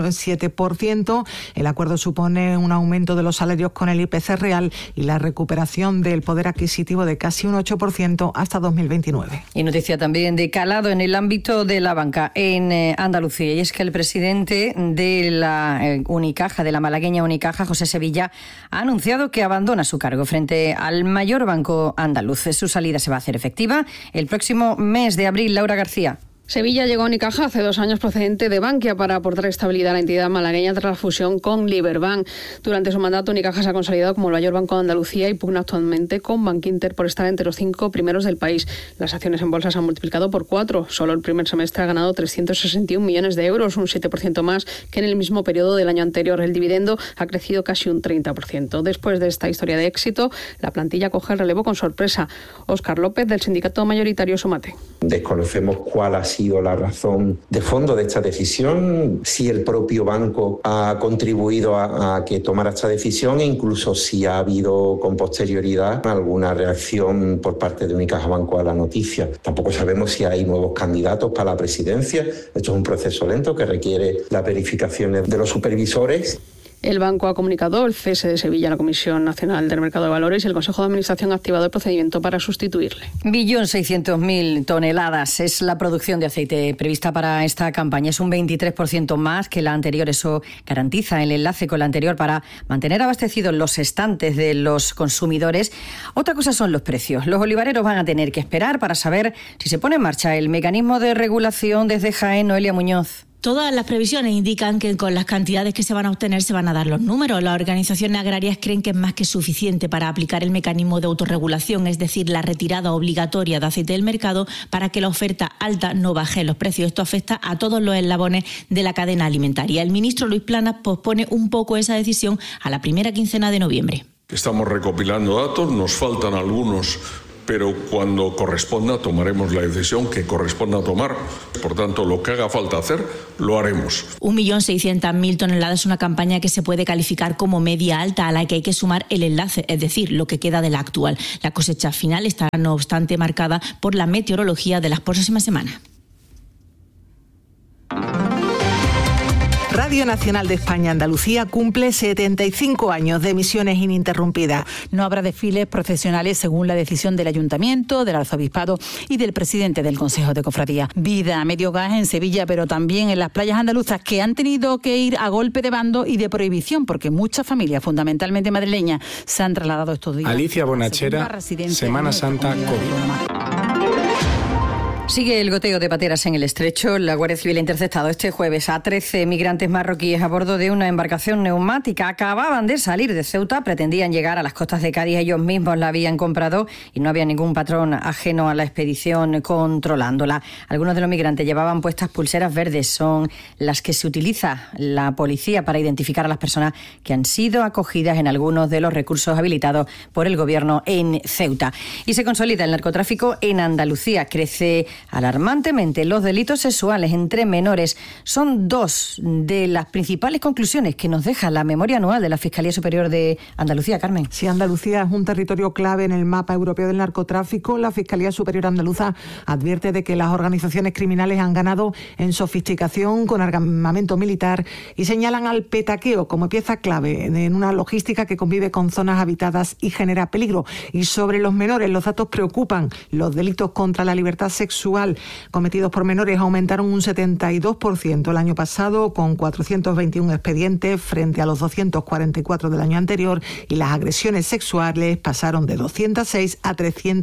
77%. El acuerdo supone un aumento de los salarios con el IPC real y la recuperación del poder adquisitivo de casi un 8% hasta 2029. Y noticia también de calado en el ámbito de la banca en Andalucía, y es que el presidente de la Unicaja, de la malagueña Unicaja, José Sevilla, ha anunciado que abandona su cargo frente al mayor banco andaluz. Su salida se va a hacer efectiva el próximo mes de abril. Laura García. Sevilla llegó a Unicaja hace 2 años procedente de Bankia para aportar estabilidad a la entidad malagueña tras la fusión con Liberbank. Durante su mandato, Unicaja se ha consolidado como el mayor banco de Andalucía y pugna actualmente con Bankinter por estar entre los 5 primeros del país. Las acciones en bolsa se han multiplicado por 4. Solo el primer semestre ha ganado 361 millones de euros, un 7% más que en el mismo periodo del año anterior. El dividendo ha crecido casi un 30%. Después de esta historia de éxito, la plantilla coge el relevo con sorpresa. Óscar López, del sindicato mayoritario Somate. Desconocemos cuál ha sido sido la razón de fondo de esta decisión, si el propio banco ha contribuido a que tomara esta decisión e incluso si ha habido con posterioridad alguna reacción por parte de Unicaja Banco a la noticia. Tampoco sabemos si hay nuevos candidatos para la presidencia. Esto es un proceso lento que requiere las verificaciones de los supervisores. El banco ha comunicado el cese de Sevilla a la Comisión Nacional del Mercado de Valores y el Consejo de Administración ha activado el procedimiento para sustituirle. 1.600.000 toneladas es la producción de aceite prevista para esta campaña. Es un 23% más que la anterior. Eso garantiza el enlace con la anterior para mantener abastecidos los estantes de los consumidores. Otra cosa son los precios. Los olivareros van a tener que esperar para saber si se pone en marcha el mecanismo de regulación. Desde Jaén, Noelia Muñoz. Todas las previsiones indican que con las cantidades que se van a obtener se van a dar los números. Las organizaciones agrarias creen que es más que suficiente para aplicar el mecanismo de autorregulación, es decir, la retirada obligatoria de aceite del mercado para que la oferta alta no baje los precios. Esto afecta a todos los eslabones de la cadena alimentaria. El ministro Luis Planas pospone un poco esa decisión a la primera quincena de noviembre. Estamos recopilando datos, nos faltan algunos, pero cuando corresponda tomaremos la decisión que corresponda tomar. Por tanto, lo que haga falta hacer, lo haremos. 1.600.000 toneladas es una campaña que se puede calificar como media alta, a la que hay que sumar el enlace, es decir, lo que queda de la actual. La cosecha final estará, no obstante, marcada por la meteorología de las próximas semanas. Radio Nacional de España Andalucía cumple 75 años de emisiones ininterrumpidas. No habrá desfiles procesionales según la decisión del Ayuntamiento, del Arzobispado y del presidente del Consejo de Cofradía. Vida a medio gas en Sevilla, pero también en las playas andaluzas, que han tenido que ir a golpe de bando y de prohibición, porque muchas familias, fundamentalmente madrileñas, se han trasladado estos días. Alicia Bonachera, Semana Santa, COVID. Sigue el goteo de pateras en el Estrecho. La Guardia Civil ha interceptado este jueves a 13 migrantes marroquíes a bordo de una embarcación neumática. Acababan de salir de Ceuta, pretendían llegar a las costas de Cádiz. Ellos mismos la habían comprado y no había ningún patrón ajeno a la expedición controlándola. Algunos de los migrantes llevaban puestas pulseras verdes. Son las que se utiliza la policía para identificar a las personas que han sido acogidas en algunos de los recursos habilitados por el Gobierno en Ceuta. Y se consolida el narcotráfico en Andalucía. Crece alarmantemente los delitos sexuales entre menores. Son dos de las principales conclusiones que nos deja la memoria anual de la Fiscalía Superior de Andalucía. Carmen. Sí, Andalucía es un territorio clave en el mapa europeo del narcotráfico. La Fiscalía Superior Andaluza advierte de que las organizaciones criminales han ganado en sofisticación con armamento militar y señalan al petaqueo como pieza clave en una logística que convive con zonas habitadas y genera peligro. Y sobre los menores, los datos preocupan. Los delitos contra la libertad sexual cometidos por menores aumentaron un 72% el año pasado, con 421 expedientes frente a los 244 del año anterior, y las agresiones sexuales pasaron de 206 a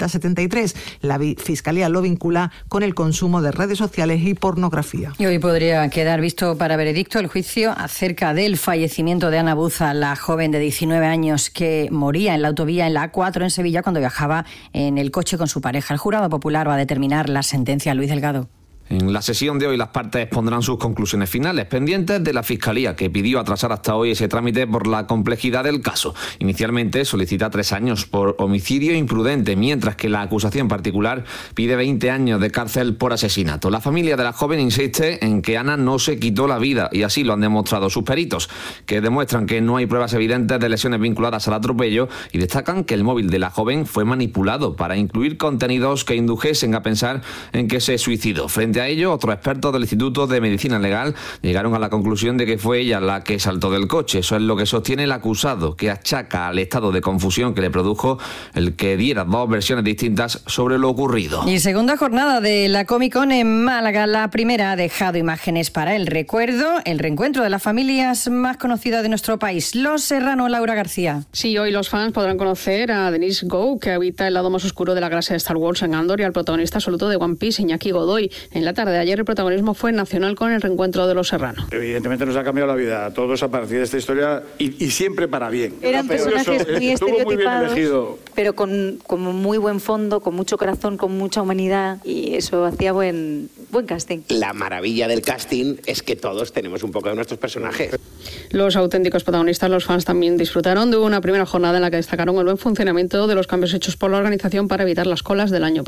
373. La Fiscalía lo vincula con el consumo de redes sociales y pornografía. Y hoy podría quedar visto para veredicto el juicio acerca del fallecimiento de Ana Buza, la joven de 19 años que moría en la autovía en la A4 en Sevilla cuando viajaba en el coche con su pareja. El jurado popular va a determinar la sentencia. Luis Delgado. En la sesión de hoy las partes expondrán sus conclusiones finales, pendientes de la Fiscalía, que pidió atrasar hasta hoy ese trámite por la complejidad del caso. Inicialmente solicita 3 años por homicidio imprudente, mientras que la acusación particular pide 20 años de cárcel por asesinato. La familia de la joven insiste en que Ana no se quitó la vida, y así lo han demostrado sus peritos, que demuestran que no hay pruebas evidentes de lesiones vinculadas al atropello, y destacan que el móvil de la joven fue manipulado para incluir contenidos que indujesen a pensar en que se suicidó. Frente a ello, otros expertos del Instituto de Medicina Legal llegaron a la conclusión de que fue ella la que saltó del coche. Eso es lo que sostiene el acusado, que achaca al estado de confusión que le produjo el que diera 2 versiones distintas sobre lo ocurrido. Y segunda jornada de la Comic Con en Málaga. La primera ha dejado imágenes para el recuerdo, el reencuentro de las familias más conocidas de nuestro país. Los Serrano, Laura García. Sí, hoy los fans podrán conocer a Denise Gough, que habita el lado más oscuro de la galaxia de Star Wars en Andor, y al protagonista absoluto de One Piece, Iñaki Godoy. En la tarde de ayer el protagonismo fue nacional con el reencuentro de los Serrano. Evidentemente nos ha cambiado la vida a todos a partir de esta historia y siempre para bien. Eran personajes muy estereotipados, muy bien pero con muy buen fondo, con mucho corazón, con mucha humanidad, y eso hacía buen casting. La maravilla del casting es que todos tenemos un poco de nuestros personajes. Los auténticos protagonistas, los fans, también disfrutaron de una primera jornada en la que destacaron el buen funcionamiento de los cambios hechos por la organización para evitar las colas del año pasado.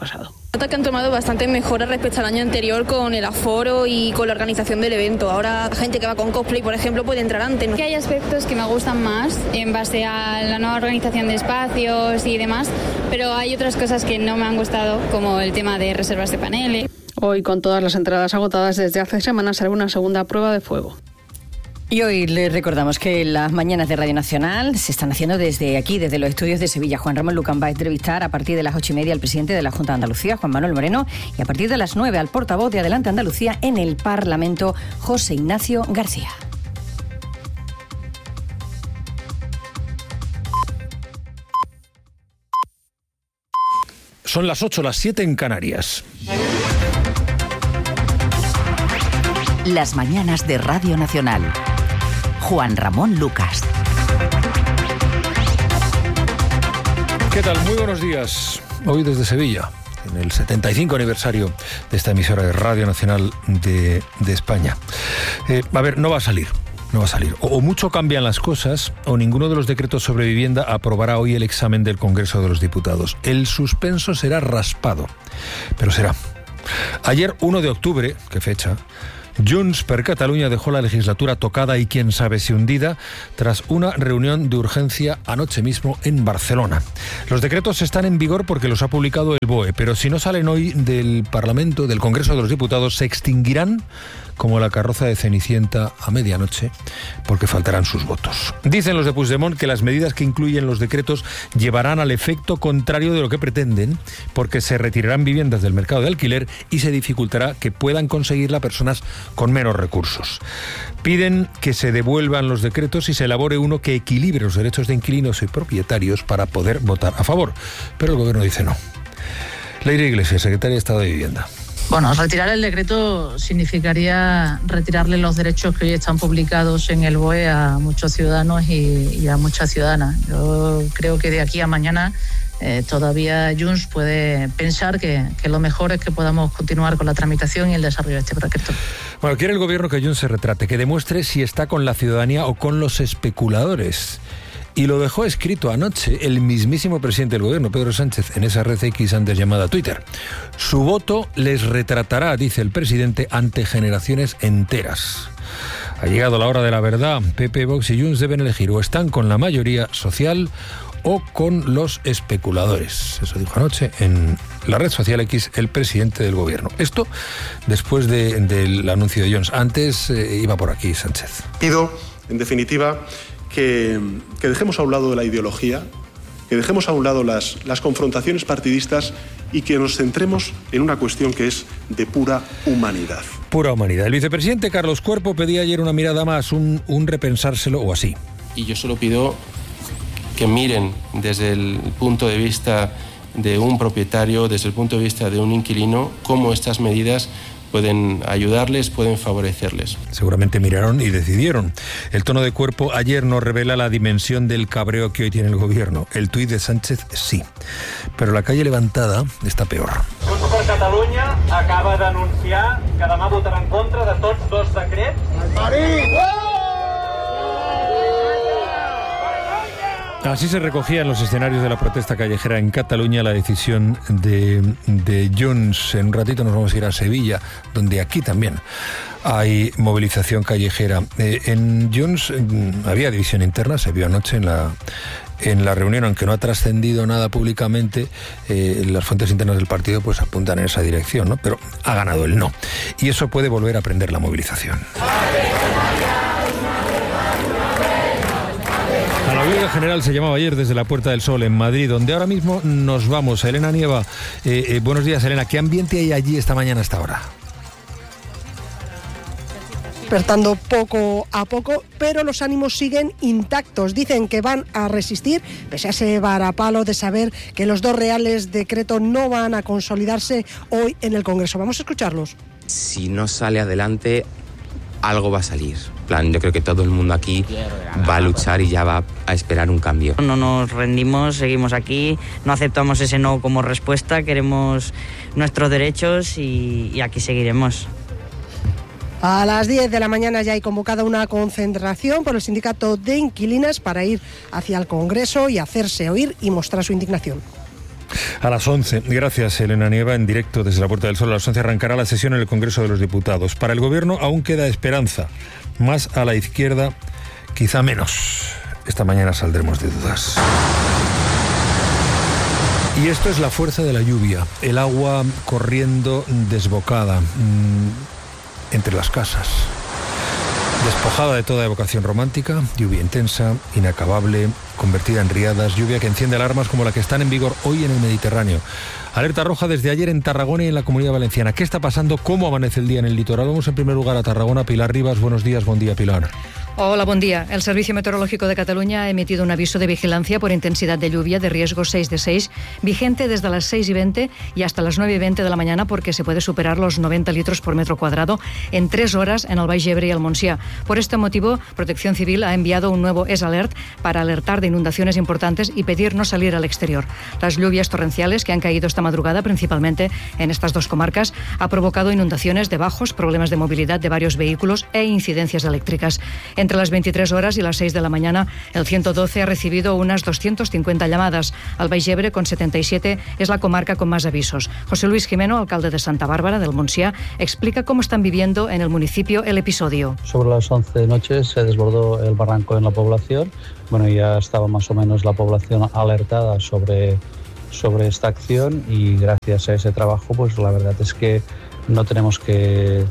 Nota que han tomado bastante mejoras respecto al año anterior con el aforo y con la organización del evento. Ahora la gente que va con cosplay, por ejemplo, puede entrar antes, ¿no? Que hay aspectos que me gustan más en base a la nueva organización de espacios y demás, pero hay otras cosas que no me han gustado, como el tema de reservas de paneles. Hoy, con todas las entradas agotadas desde hace semanas, será una segunda prueba de fuego. Y hoy les recordamos que las mañanas de Radio Nacional se están haciendo desde aquí, desde los estudios de Sevilla. Juan Ramón Lucán va a entrevistar a partir de las 8:30 al presidente de la Junta de Andalucía, Juan Manuel Moreno, y a partir de las 9 al portavoz de Adelante Andalucía en el Parlamento, José Ignacio García. Son las 8, las 7 en Canarias. Las mañanas de Radio Nacional. Juan Ramón Lucas. ¿Qué tal? Muy buenos días. Hoy desde Sevilla, en el 75 aniversario de esta emisora de Radio Nacional de España. No va a salir. O mucho cambian las cosas, o ninguno de los decretos sobre vivienda aprobará hoy el examen del Congreso de los Diputados. El suspenso será raspado, pero será. Ayer, 1 de octubre, ¿qué fecha?, Junts per Catalunya dejó la legislatura tocada y quién sabe si hundida tras una reunión de urgencia anoche mismo en Barcelona. Los decretos están en vigor porque los ha publicado el BOE, pero si no salen hoy del Parlamento, del Congreso de los Diputados, se extinguirán como la carroza de Cenicienta a medianoche, porque faltarán sus votos. Dicen los de Puigdemont que las medidas que incluyen los decretos llevarán al efecto contrario de lo que pretenden, porque se retirarán viviendas del mercado de alquiler y se dificultará que puedan conseguirla personas con menos recursos. Piden que se devuelvan los decretos y se elabore uno que equilibre los derechos de inquilinos y propietarios para poder votar a favor. Pero el gobierno dice no. Leire Iglesias, secretaria de Estado de Vivienda. Bueno, retirar el decreto significaría retirarle los derechos que hoy están publicados en el BOE a muchos ciudadanos y a muchas ciudadanas. Yo creo que de aquí a mañana todavía Junts puede pensar que lo mejor es que podamos continuar con la tramitación y el desarrollo de este decreto. Bueno, quiere el gobierno que Junts se retrate, que demuestre si está con la ciudadanía o con los especuladores. Y lo dejó escrito anoche el mismísimo presidente del gobierno, Pedro Sánchez, en esa red X antes llamada Twitter. Su voto les retratará, dice el presidente, ante generaciones enteras. Ha llegado la hora de la verdad. PP, Vox y Junts deben elegir o están con la mayoría social o con los especuladores. Eso dijo anoche en la red social X el presidente del gobierno. Esto después del anuncio de Junts. Antes iba por aquí Sánchez. Pido, en definitiva, que dejemos a un lado la ideología, que dejemos a un lado las confrontaciones partidistas y que nos centremos en una cuestión que es de pura humanidad. Pura humanidad. El vicepresidente Carlos Cuerpo pedía ayer una mirada más, un repensárselo o así. Y yo solo pido que miren desde el punto de vista de un propietario, desde el punto de vista de un inquilino, cómo estas medidas pueden ayudarles, pueden favorecerles. Seguramente miraron y decidieron. El tono de Cuerpo ayer no revela la dimensión del cabreo que hoy tiene el gobierno. El tuit de Sánchez sí. Pero la calle levantada está peor. Junts per Catalunya acaba d'anunciar que demà votarà en contra de tots dos decrets. Así se recogía en los escenarios de la protesta callejera en Cataluña la decisión de Junts. En un ratito nos vamos a ir a Sevilla, donde aquí también hay movilización callejera. En Junts había división interna, se vio anoche en la reunión, aunque no ha trascendido nada públicamente, las fuentes internas del partido pues apuntan en esa dirección, ¿no? Pero ha ganado el no. Y eso puede volver a prender la movilización. La huelga general se llamaba ayer desde la Puerta del Sol en Madrid, donde ahora mismo nos vamos. Elena Nieva, buenos días, Elena. ¿Qué ambiente hay allí esta mañana hasta ahora? Despertando poco a poco, pero los ánimos siguen intactos. Dicen que van a resistir, pese a ese varapalo de saber que los dos reales decretos no van a consolidarse hoy en el Congreso. Vamos a escucharlos. Si no sale adelante, algo va a salir. Yo creo que todo el mundo aquí va a luchar y ya va a esperar un cambio. No nos rendimos, seguimos aquí, no aceptamos ese no como respuesta, queremos nuestros derechos y aquí seguiremos. A las 10 de la mañana ya hay convocada una concentración por el sindicato de inquilinas para ir hacia el Congreso y hacerse oír y mostrar su indignación. A las 11, gracias Elena Nieva, en directo desde la Puerta del Sol. A las 11 arrancará la sesión en el Congreso de los Diputados. Para el Gobierno aún queda esperanza, más a la izquierda, quizá menos. Esta mañana saldremos de dudas. Y esto es la fuerza de la lluvia, el agua corriendo desbocada entre las casas. Despojada de toda evocación romántica, lluvia intensa, inacabable, convertida en riadas, lluvia que enciende alarmas como la que están en vigor hoy en el Mediterráneo. Alerta roja desde ayer en Tarragona y en la Comunidad Valenciana. ¿Qué está pasando? ¿Cómo amanece el día en el litoral? Vamos en primer lugar a Tarragona. Pilar Rivas, buenos días, buen día, Pilar. Hola, buen día. El Servicio Meteorológico de Cataluña ha emitido un aviso de vigilancia por intensidad de lluvia de riesgo 6 de 6, vigente desde las 6:20 y hasta las 9:20 de la mañana, porque se puede superar los 90 litros por metro cuadrado en 3 horas en el Baix Ebre y el Montsià. Por este motivo, Protección Civil ha enviado un nuevo ES-Alert para alertar de inundaciones importantes y pedir no salir al exterior. Las lluvias torrenciales que han caído esta madrugada, principalmente en estas dos comarcas, ha provocado inundaciones de bajos, problemas de movilidad de varios vehículos e incidencias eléctricas. Entre las 23 horas y las 6 de la mañana, el 112 ha recibido unas 250 llamadas. El Baix Ebre, con 77, es la comarca con más avisos. José Luis Jimeno, alcalde de Santa Bárbara, del Montsià, explica cómo están viviendo en el municipio el episodio. Sobre las 11 de noche se desbordó el barranco en la población. Bueno, ya estaba más o menos la población alertada sobre esta acción, y gracias a ese trabajo, pues la verdad es que no tenemos que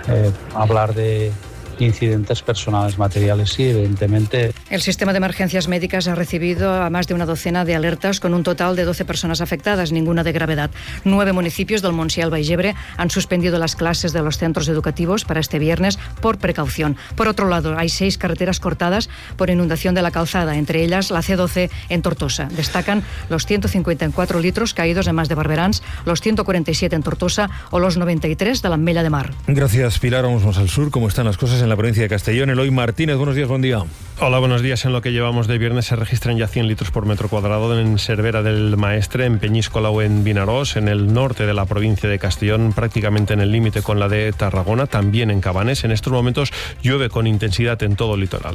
hablar de incidentes personales, materiales, sí, evidentemente. El sistema de emergencias médicas ha recibido a más de una docena de alertas, con un total de 12 personas afectadas, ninguna de gravedad. 9 municipios del Montsià y el Baix Ebre han suspendido las clases de los centros educativos para este viernes por precaución. Por otro lado, hay 6 carreteras cortadas por inundación de la calzada, entre ellas la C12 en Tortosa. Destacan los 154 litros caídos en Mas de Barberans, los 147 en Tortosa o los 93 de la Ametlla de Mar. Gracias, Pilar. Vamos al sur. ¿Cómo están las cosas en la provincia de Castellón? Eloy Martínez, buenos días, buen día. Hola, buenos días. En lo que llevamos de viernes se registran ya 100 litros por metro cuadrado en Cervera del Maestre, en Peñíscola o en Vinaròs, en el norte de la provincia de Castellón, prácticamente en el límite con la de Tarragona, también en Cabanes. En estos momentos llueve con intensidad en todo el litoral.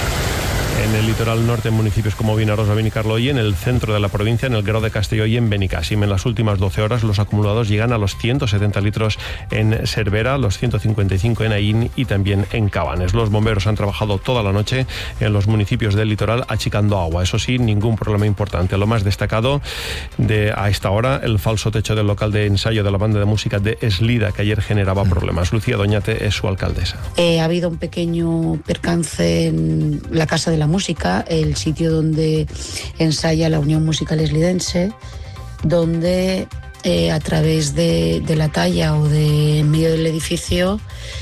En el litoral norte, en municipios como Vinaròs o Benicarló, y en el centro de la provincia, en el Grau de Castelló y en Benicàssim. En las últimas 12 horas los acumulados llegan a los 170 litros en Cervera, los 155 en Aín y también en Cabanes. Los bomberos han trabajado toda la noche en los municipios del litoral achicando agua. Eso sí, ningún problema importante. Lo más destacado a esta hora, el falso techo del local de ensayo de la banda de música de Eslida, que ayer generaba problemas. Lucía Doñate es su alcaldesa. Ha habido un pequeño percance en la Casa de la Música, el sitio donde ensaya la Unión Musical Eslidense, donde a través de la talla o de en medio del edificio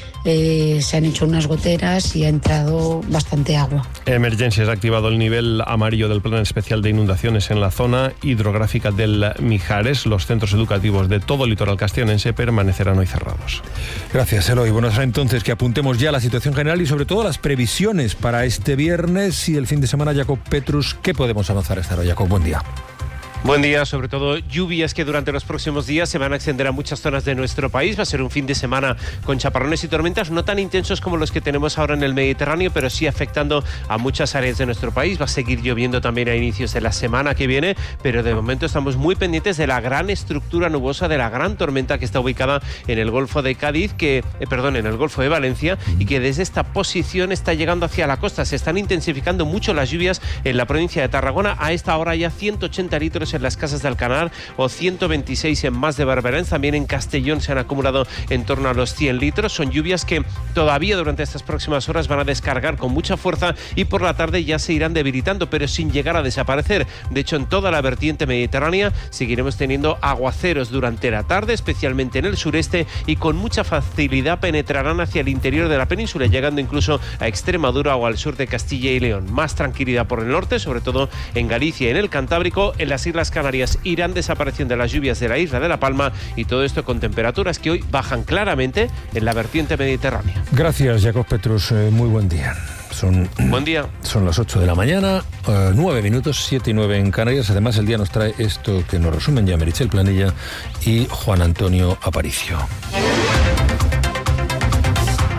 se han hecho unas goteras y ha entrado bastante agua. Emergencias ha activado el nivel amarillo del Plan Especial de Inundaciones en la zona hidrográfica del Mijares. Los centros educativos de todo el litoral castellonense permanecerán hoy cerrados. Gracias, Eloy. Bueno, será entonces que apuntemos ya la situación general y sobre todo las previsiones para este viernes y el fin de semana. Jacob Petrus, ¿qué podemos avanzar esta hora? Jacob, buen día. Buen día, sobre todo lluvias que durante los próximos días se van a extender a muchas zonas de nuestro país. Va a ser un fin de semana con chaparrones y tormentas no tan intensos como los que tenemos ahora en el Mediterráneo, pero sí afectando a muchas áreas de nuestro país. Va a seguir lloviendo también a inicios de la semana que viene, pero de momento estamos muy pendientes de la gran estructura nubosa, de la gran tormenta que está ubicada en el Golfo de Cádiz, en el Golfo de Valencia, y que desde esta posición está llegando hacia la costa. Se están intensificando mucho las lluvias en la provincia de Tarragona. A esta hora ya 180 litros en las Casas de Alcanar o 126 en Mas de Barberans. También en Castellón se han acumulado en torno a los 100 litros. Son lluvias que todavía durante estas próximas horas van a descargar con mucha fuerza y por la tarde ya se irán debilitando, pero sin llegar a desaparecer. De hecho, en toda la vertiente mediterránea seguiremos teniendo aguaceros durante la tarde, especialmente en el sureste, y con mucha facilidad penetrarán hacia el interior de la península, llegando incluso a Extremadura o al sur de Castilla y León. Más tranquilidad por el norte, sobre todo en Galicia y en el Cantábrico. En las Islas Canarias irán desapareciendo las lluvias de la isla de La Palma, y todo esto con temperaturas que hoy bajan claramente en la vertiente mediterránea. Gracias, Jacob Petrus. Muy buen día. Buen día. Son las 8 de la mañana, 9 minutos, 7 y 9 en Canarias. Además, el día nos trae esto que nos resumen ya Meritxell Planella y Juan Antonio Aparicio.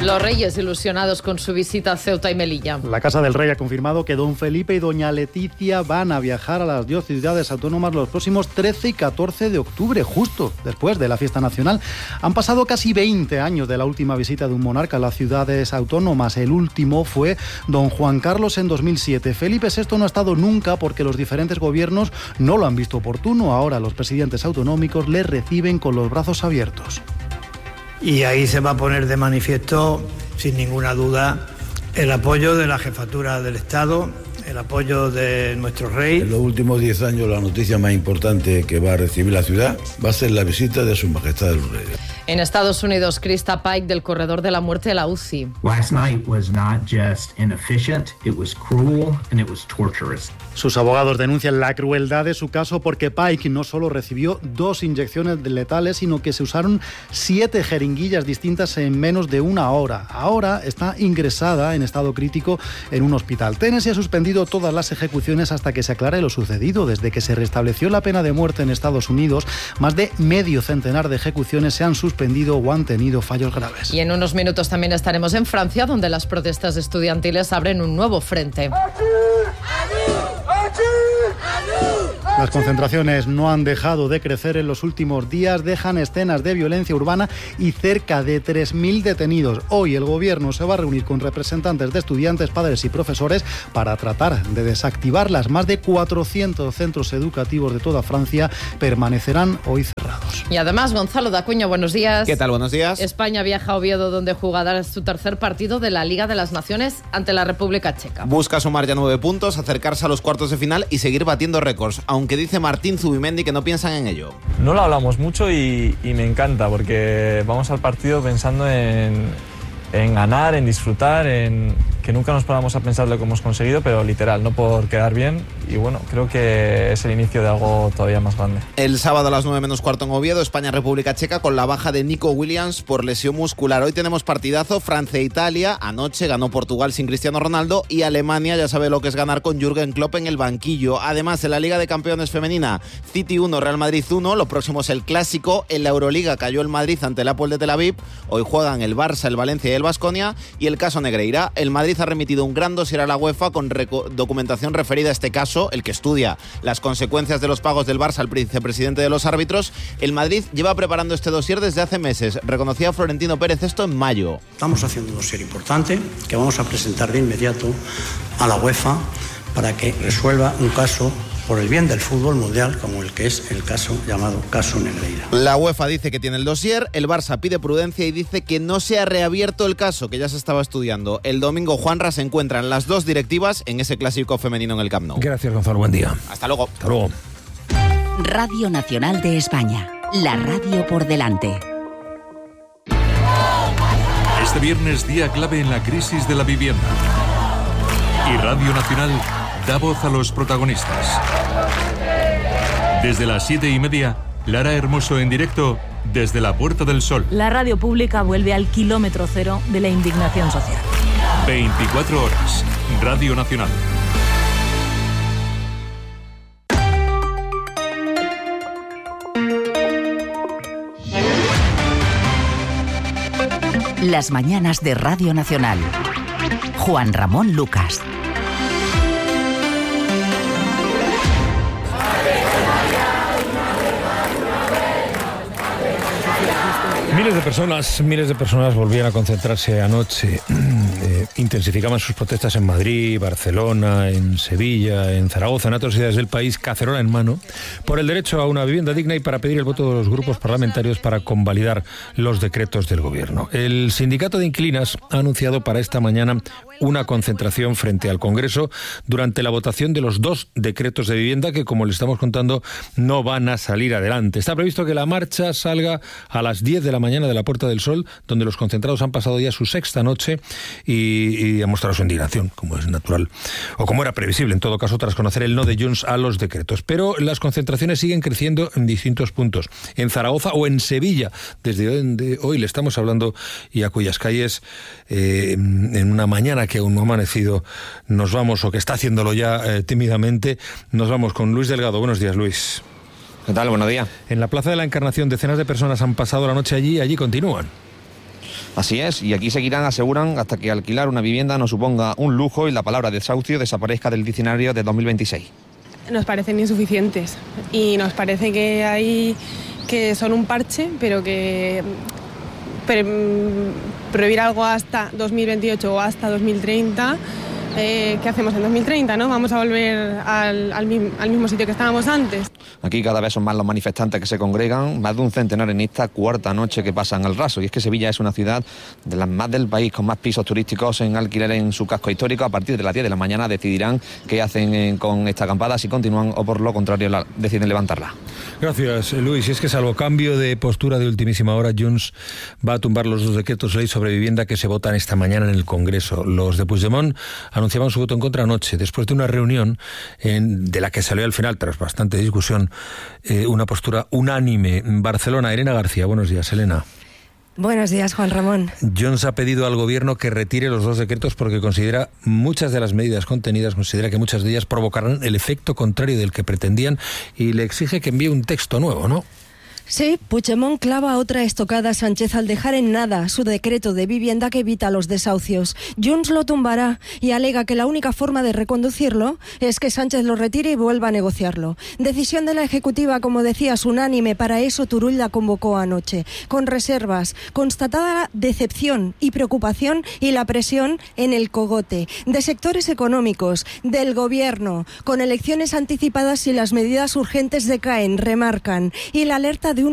Los Reyes ilusionados con su visita a Ceuta y Melilla. La Casa del Rey ha confirmado que don Felipe y doña Leticia van a viajar a las dos ciudades autónomas los próximos 13 y 14 de octubre, justo después de la fiesta nacional. Han pasado casi 20 años de la última visita de un monarca a las ciudades autónomas. El último fue don Juan Carlos en 2007. Felipe VI no ha estado nunca porque los diferentes gobiernos no lo han visto oportuno. Ahora los presidentes autonómicos le reciben con los brazos abiertos. Y ahí se va a poner de manifiesto, sin ninguna duda, el apoyo de la jefatura del Estado, el apoyo de nuestro rey. En los últimos 10 años la noticia más importante que va a recibir la ciudad va a ser la visita de Su Majestad el Rey. En Estados Unidos, Krista Pike del corredor de la muerte de la UCI. Last night was not just inefficient, it was cruel and it was torturous. Sus abogados denuncian la crueldad de su caso porque Pike no solo recibió 2 inyecciones letales, sino que se usaron 7 jeringuillas distintas en menos de una hora. Ahora está ingresada en estado crítico en un hospital. Tennessee ha suspendido todas las ejecuciones hasta que se aclare lo sucedido. Desde que se restableció la pena de muerte en Estados Unidos, más de medio centenar de ejecuciones se han suspendido o han tenido fallos graves. Y en unos minutos también estaremos en Francia, donde las protestas estudiantiles abren un nuevo frente. Las concentraciones no han dejado de crecer en los últimos días, dejan escenas de violencia urbana y cerca de 3.000 detenidos. Hoy el gobierno se va a reunir con representantes de estudiantes, padres y profesores para tratar de desactivarlas. Más de 400 centros educativos de toda Francia permanecerán hoy cerrados. Y además, Gonzalo Dacuña, buenos días. ¿Qué tal? Buenos días. España viaja a Oviedo, donde jugará su tercer partido de la Liga de las Naciones ante la República Checa. Busca sumar ya 9 puntos, acercarse a los cuartos de final y seguir batiendo récords, aunque dice Martín Zubimendi que no piensan en ello. No lo hablamos mucho y me encanta porque vamos al partido pensando en ganar, en disfrutar, en que nunca nos paramos a pensar lo que hemos conseguido, pero literal, no por quedar bien. Y bueno, creo que es el inicio de algo todavía más grande. El sábado a las 9 menos cuarto en Oviedo, España-República Checa, con la baja de Nico Williams por lesión muscular. Hoy tenemos partidazo, Francia-Italia. Anoche ganó Portugal sin Cristiano Ronaldo y Alemania ya sabe lo que es ganar con Jürgen Klopp en el banquillo. Además, en la Liga de Campeones femenina, City 1, Real Madrid 1. Lo próximo es el Clásico. En la Euroliga cayó el Madrid ante el Apol de Tel Aviv. Hoy juegan el Barça, el Valencia y el Baskonia. Y el caso Negreira. El Madrid ha remitido un gran dossier a la UEFA con documentación referida a este caso, el que estudia las consecuencias de los pagos del Barça al vicepresidente de los árbitros. El Madrid lleva preparando este dossier desde hace meses. Reconocía Florentino Pérez esto en mayo. Estamos haciendo un dossier importante que vamos a presentar de inmediato a la UEFA para que resuelva un caso por el bien del fútbol mundial, como el que es el caso llamado caso Negreira. La UEFA dice que tiene el dossier, el Barça pide prudencia y dice que no se ha reabierto el caso, que ya se estaba estudiando. El domingo, Juanra, se encuentran las dos directivas en ese clásico femenino en el Camp Nou. Gracias, Gonzalo. Buen día. Hasta luego. Hasta luego. Radio Nacional de España. La radio por delante. Este viernes, día clave en la crisis de la vivienda. Y Radio Nacional da voz a los protagonistas. Desde las 7:30, Lara Hermoso en directo desde la Puerta del Sol. La radio pública vuelve al kilómetro cero de la indignación social. 24 horas. Radio Nacional. Las mañanas de Radio Nacional. Juan Ramón Lucas. Miles de personas volvían a concentrarse anoche. Intensificaban sus protestas en Madrid, Barcelona, en Sevilla, en Zaragoza, en otras ciudades del país, cacerola en mano, por el derecho a una vivienda digna y para pedir el voto de los grupos parlamentarios para convalidar los decretos del gobierno. El sindicato de inquilinas ha anunciado para esta mañana una concentración frente al Congreso durante la votación de los 2 decretos de vivienda que, como le estamos contando, no van a salir adelante. Está previsto que la marcha salga a las 10 de la mañana de la Puerta del Sol, donde los concentrados han pasado ya su 6ª noche y han mostrado su indignación, como es natural, o como era previsible, en todo caso, tras conocer el no de Junts a los decretos. Pero las concentraciones siguen creciendo en distintos puntos, en Zaragoza o en Sevilla, desde donde hoy le estamos hablando y a cuyas calles, en una mañana que aún no ha amanecido, nos vamos, o que está haciéndolo ya tímidamente, nos vamos con Luis Delgado. Buenos días, Luis. ¿Qué tal? Buenos días. En la Plaza de la Encarnación, decenas de personas han pasado la noche allí y allí continúan. Así es, y aquí seguirán, aseguran, hasta que alquilar una vivienda no suponga un lujo y la palabra desahucio desaparezca del diccionario de 2026. Nos parecen insuficientes y nos parece que son un parche, pero que prohibir algo hasta 2028 o hasta 2030, ¿qué hacemos en 2030? ¿No? Vamos a volver al mismo sitio que estábamos antes. Aquí cada vez son más los manifestantes que se congregan, más de un centenar en esta cuarta noche que pasan al raso. Y es que Sevilla es una ciudad de las más del país, con más pisos turísticos en alquiler en su casco histórico. A partir de las 10 de la mañana decidirán qué hacen con esta acampada, si continúan o por lo contrario deciden levantarla. Gracias, Luis. Y es que salvo cambio de postura de ultimísima hora, Junts va a tumbar los 2 decretos ley sobre vivienda que se votan esta mañana en el Congreso. Los de Puigdemont anunciaban su voto en contra anoche, después de una reunión de la que salió al final, tras bastante discusión, una postura unánime. Barcelona, Elena García. Buenos días, Elena. Buenos días, Juan Ramón. Junts ha pedido al gobierno que retire los 2 decretos porque considera muchas de las medidas contenidas, considera que muchas de ellas provocarán el efecto contrario del que pretendían y le exige que envíe un texto nuevo, ¿no? Sí, Puigdemont clava otra estocada a Sánchez al dejar en nada su decreto de vivienda que evita los desahucios. Junts lo tumbará y alega que la única forma de reconducirlo es que Sánchez lo retire y vuelva a negociarlo. Decisión de la Ejecutiva, como decías, unánime. Para eso Turull la convocó anoche. Con reservas, constatada la decepción y preocupación y la presión en el cogote de sectores económicos, del gobierno, con elecciones anticipadas y las medidas urgentes decaen, remarcan, y la alerta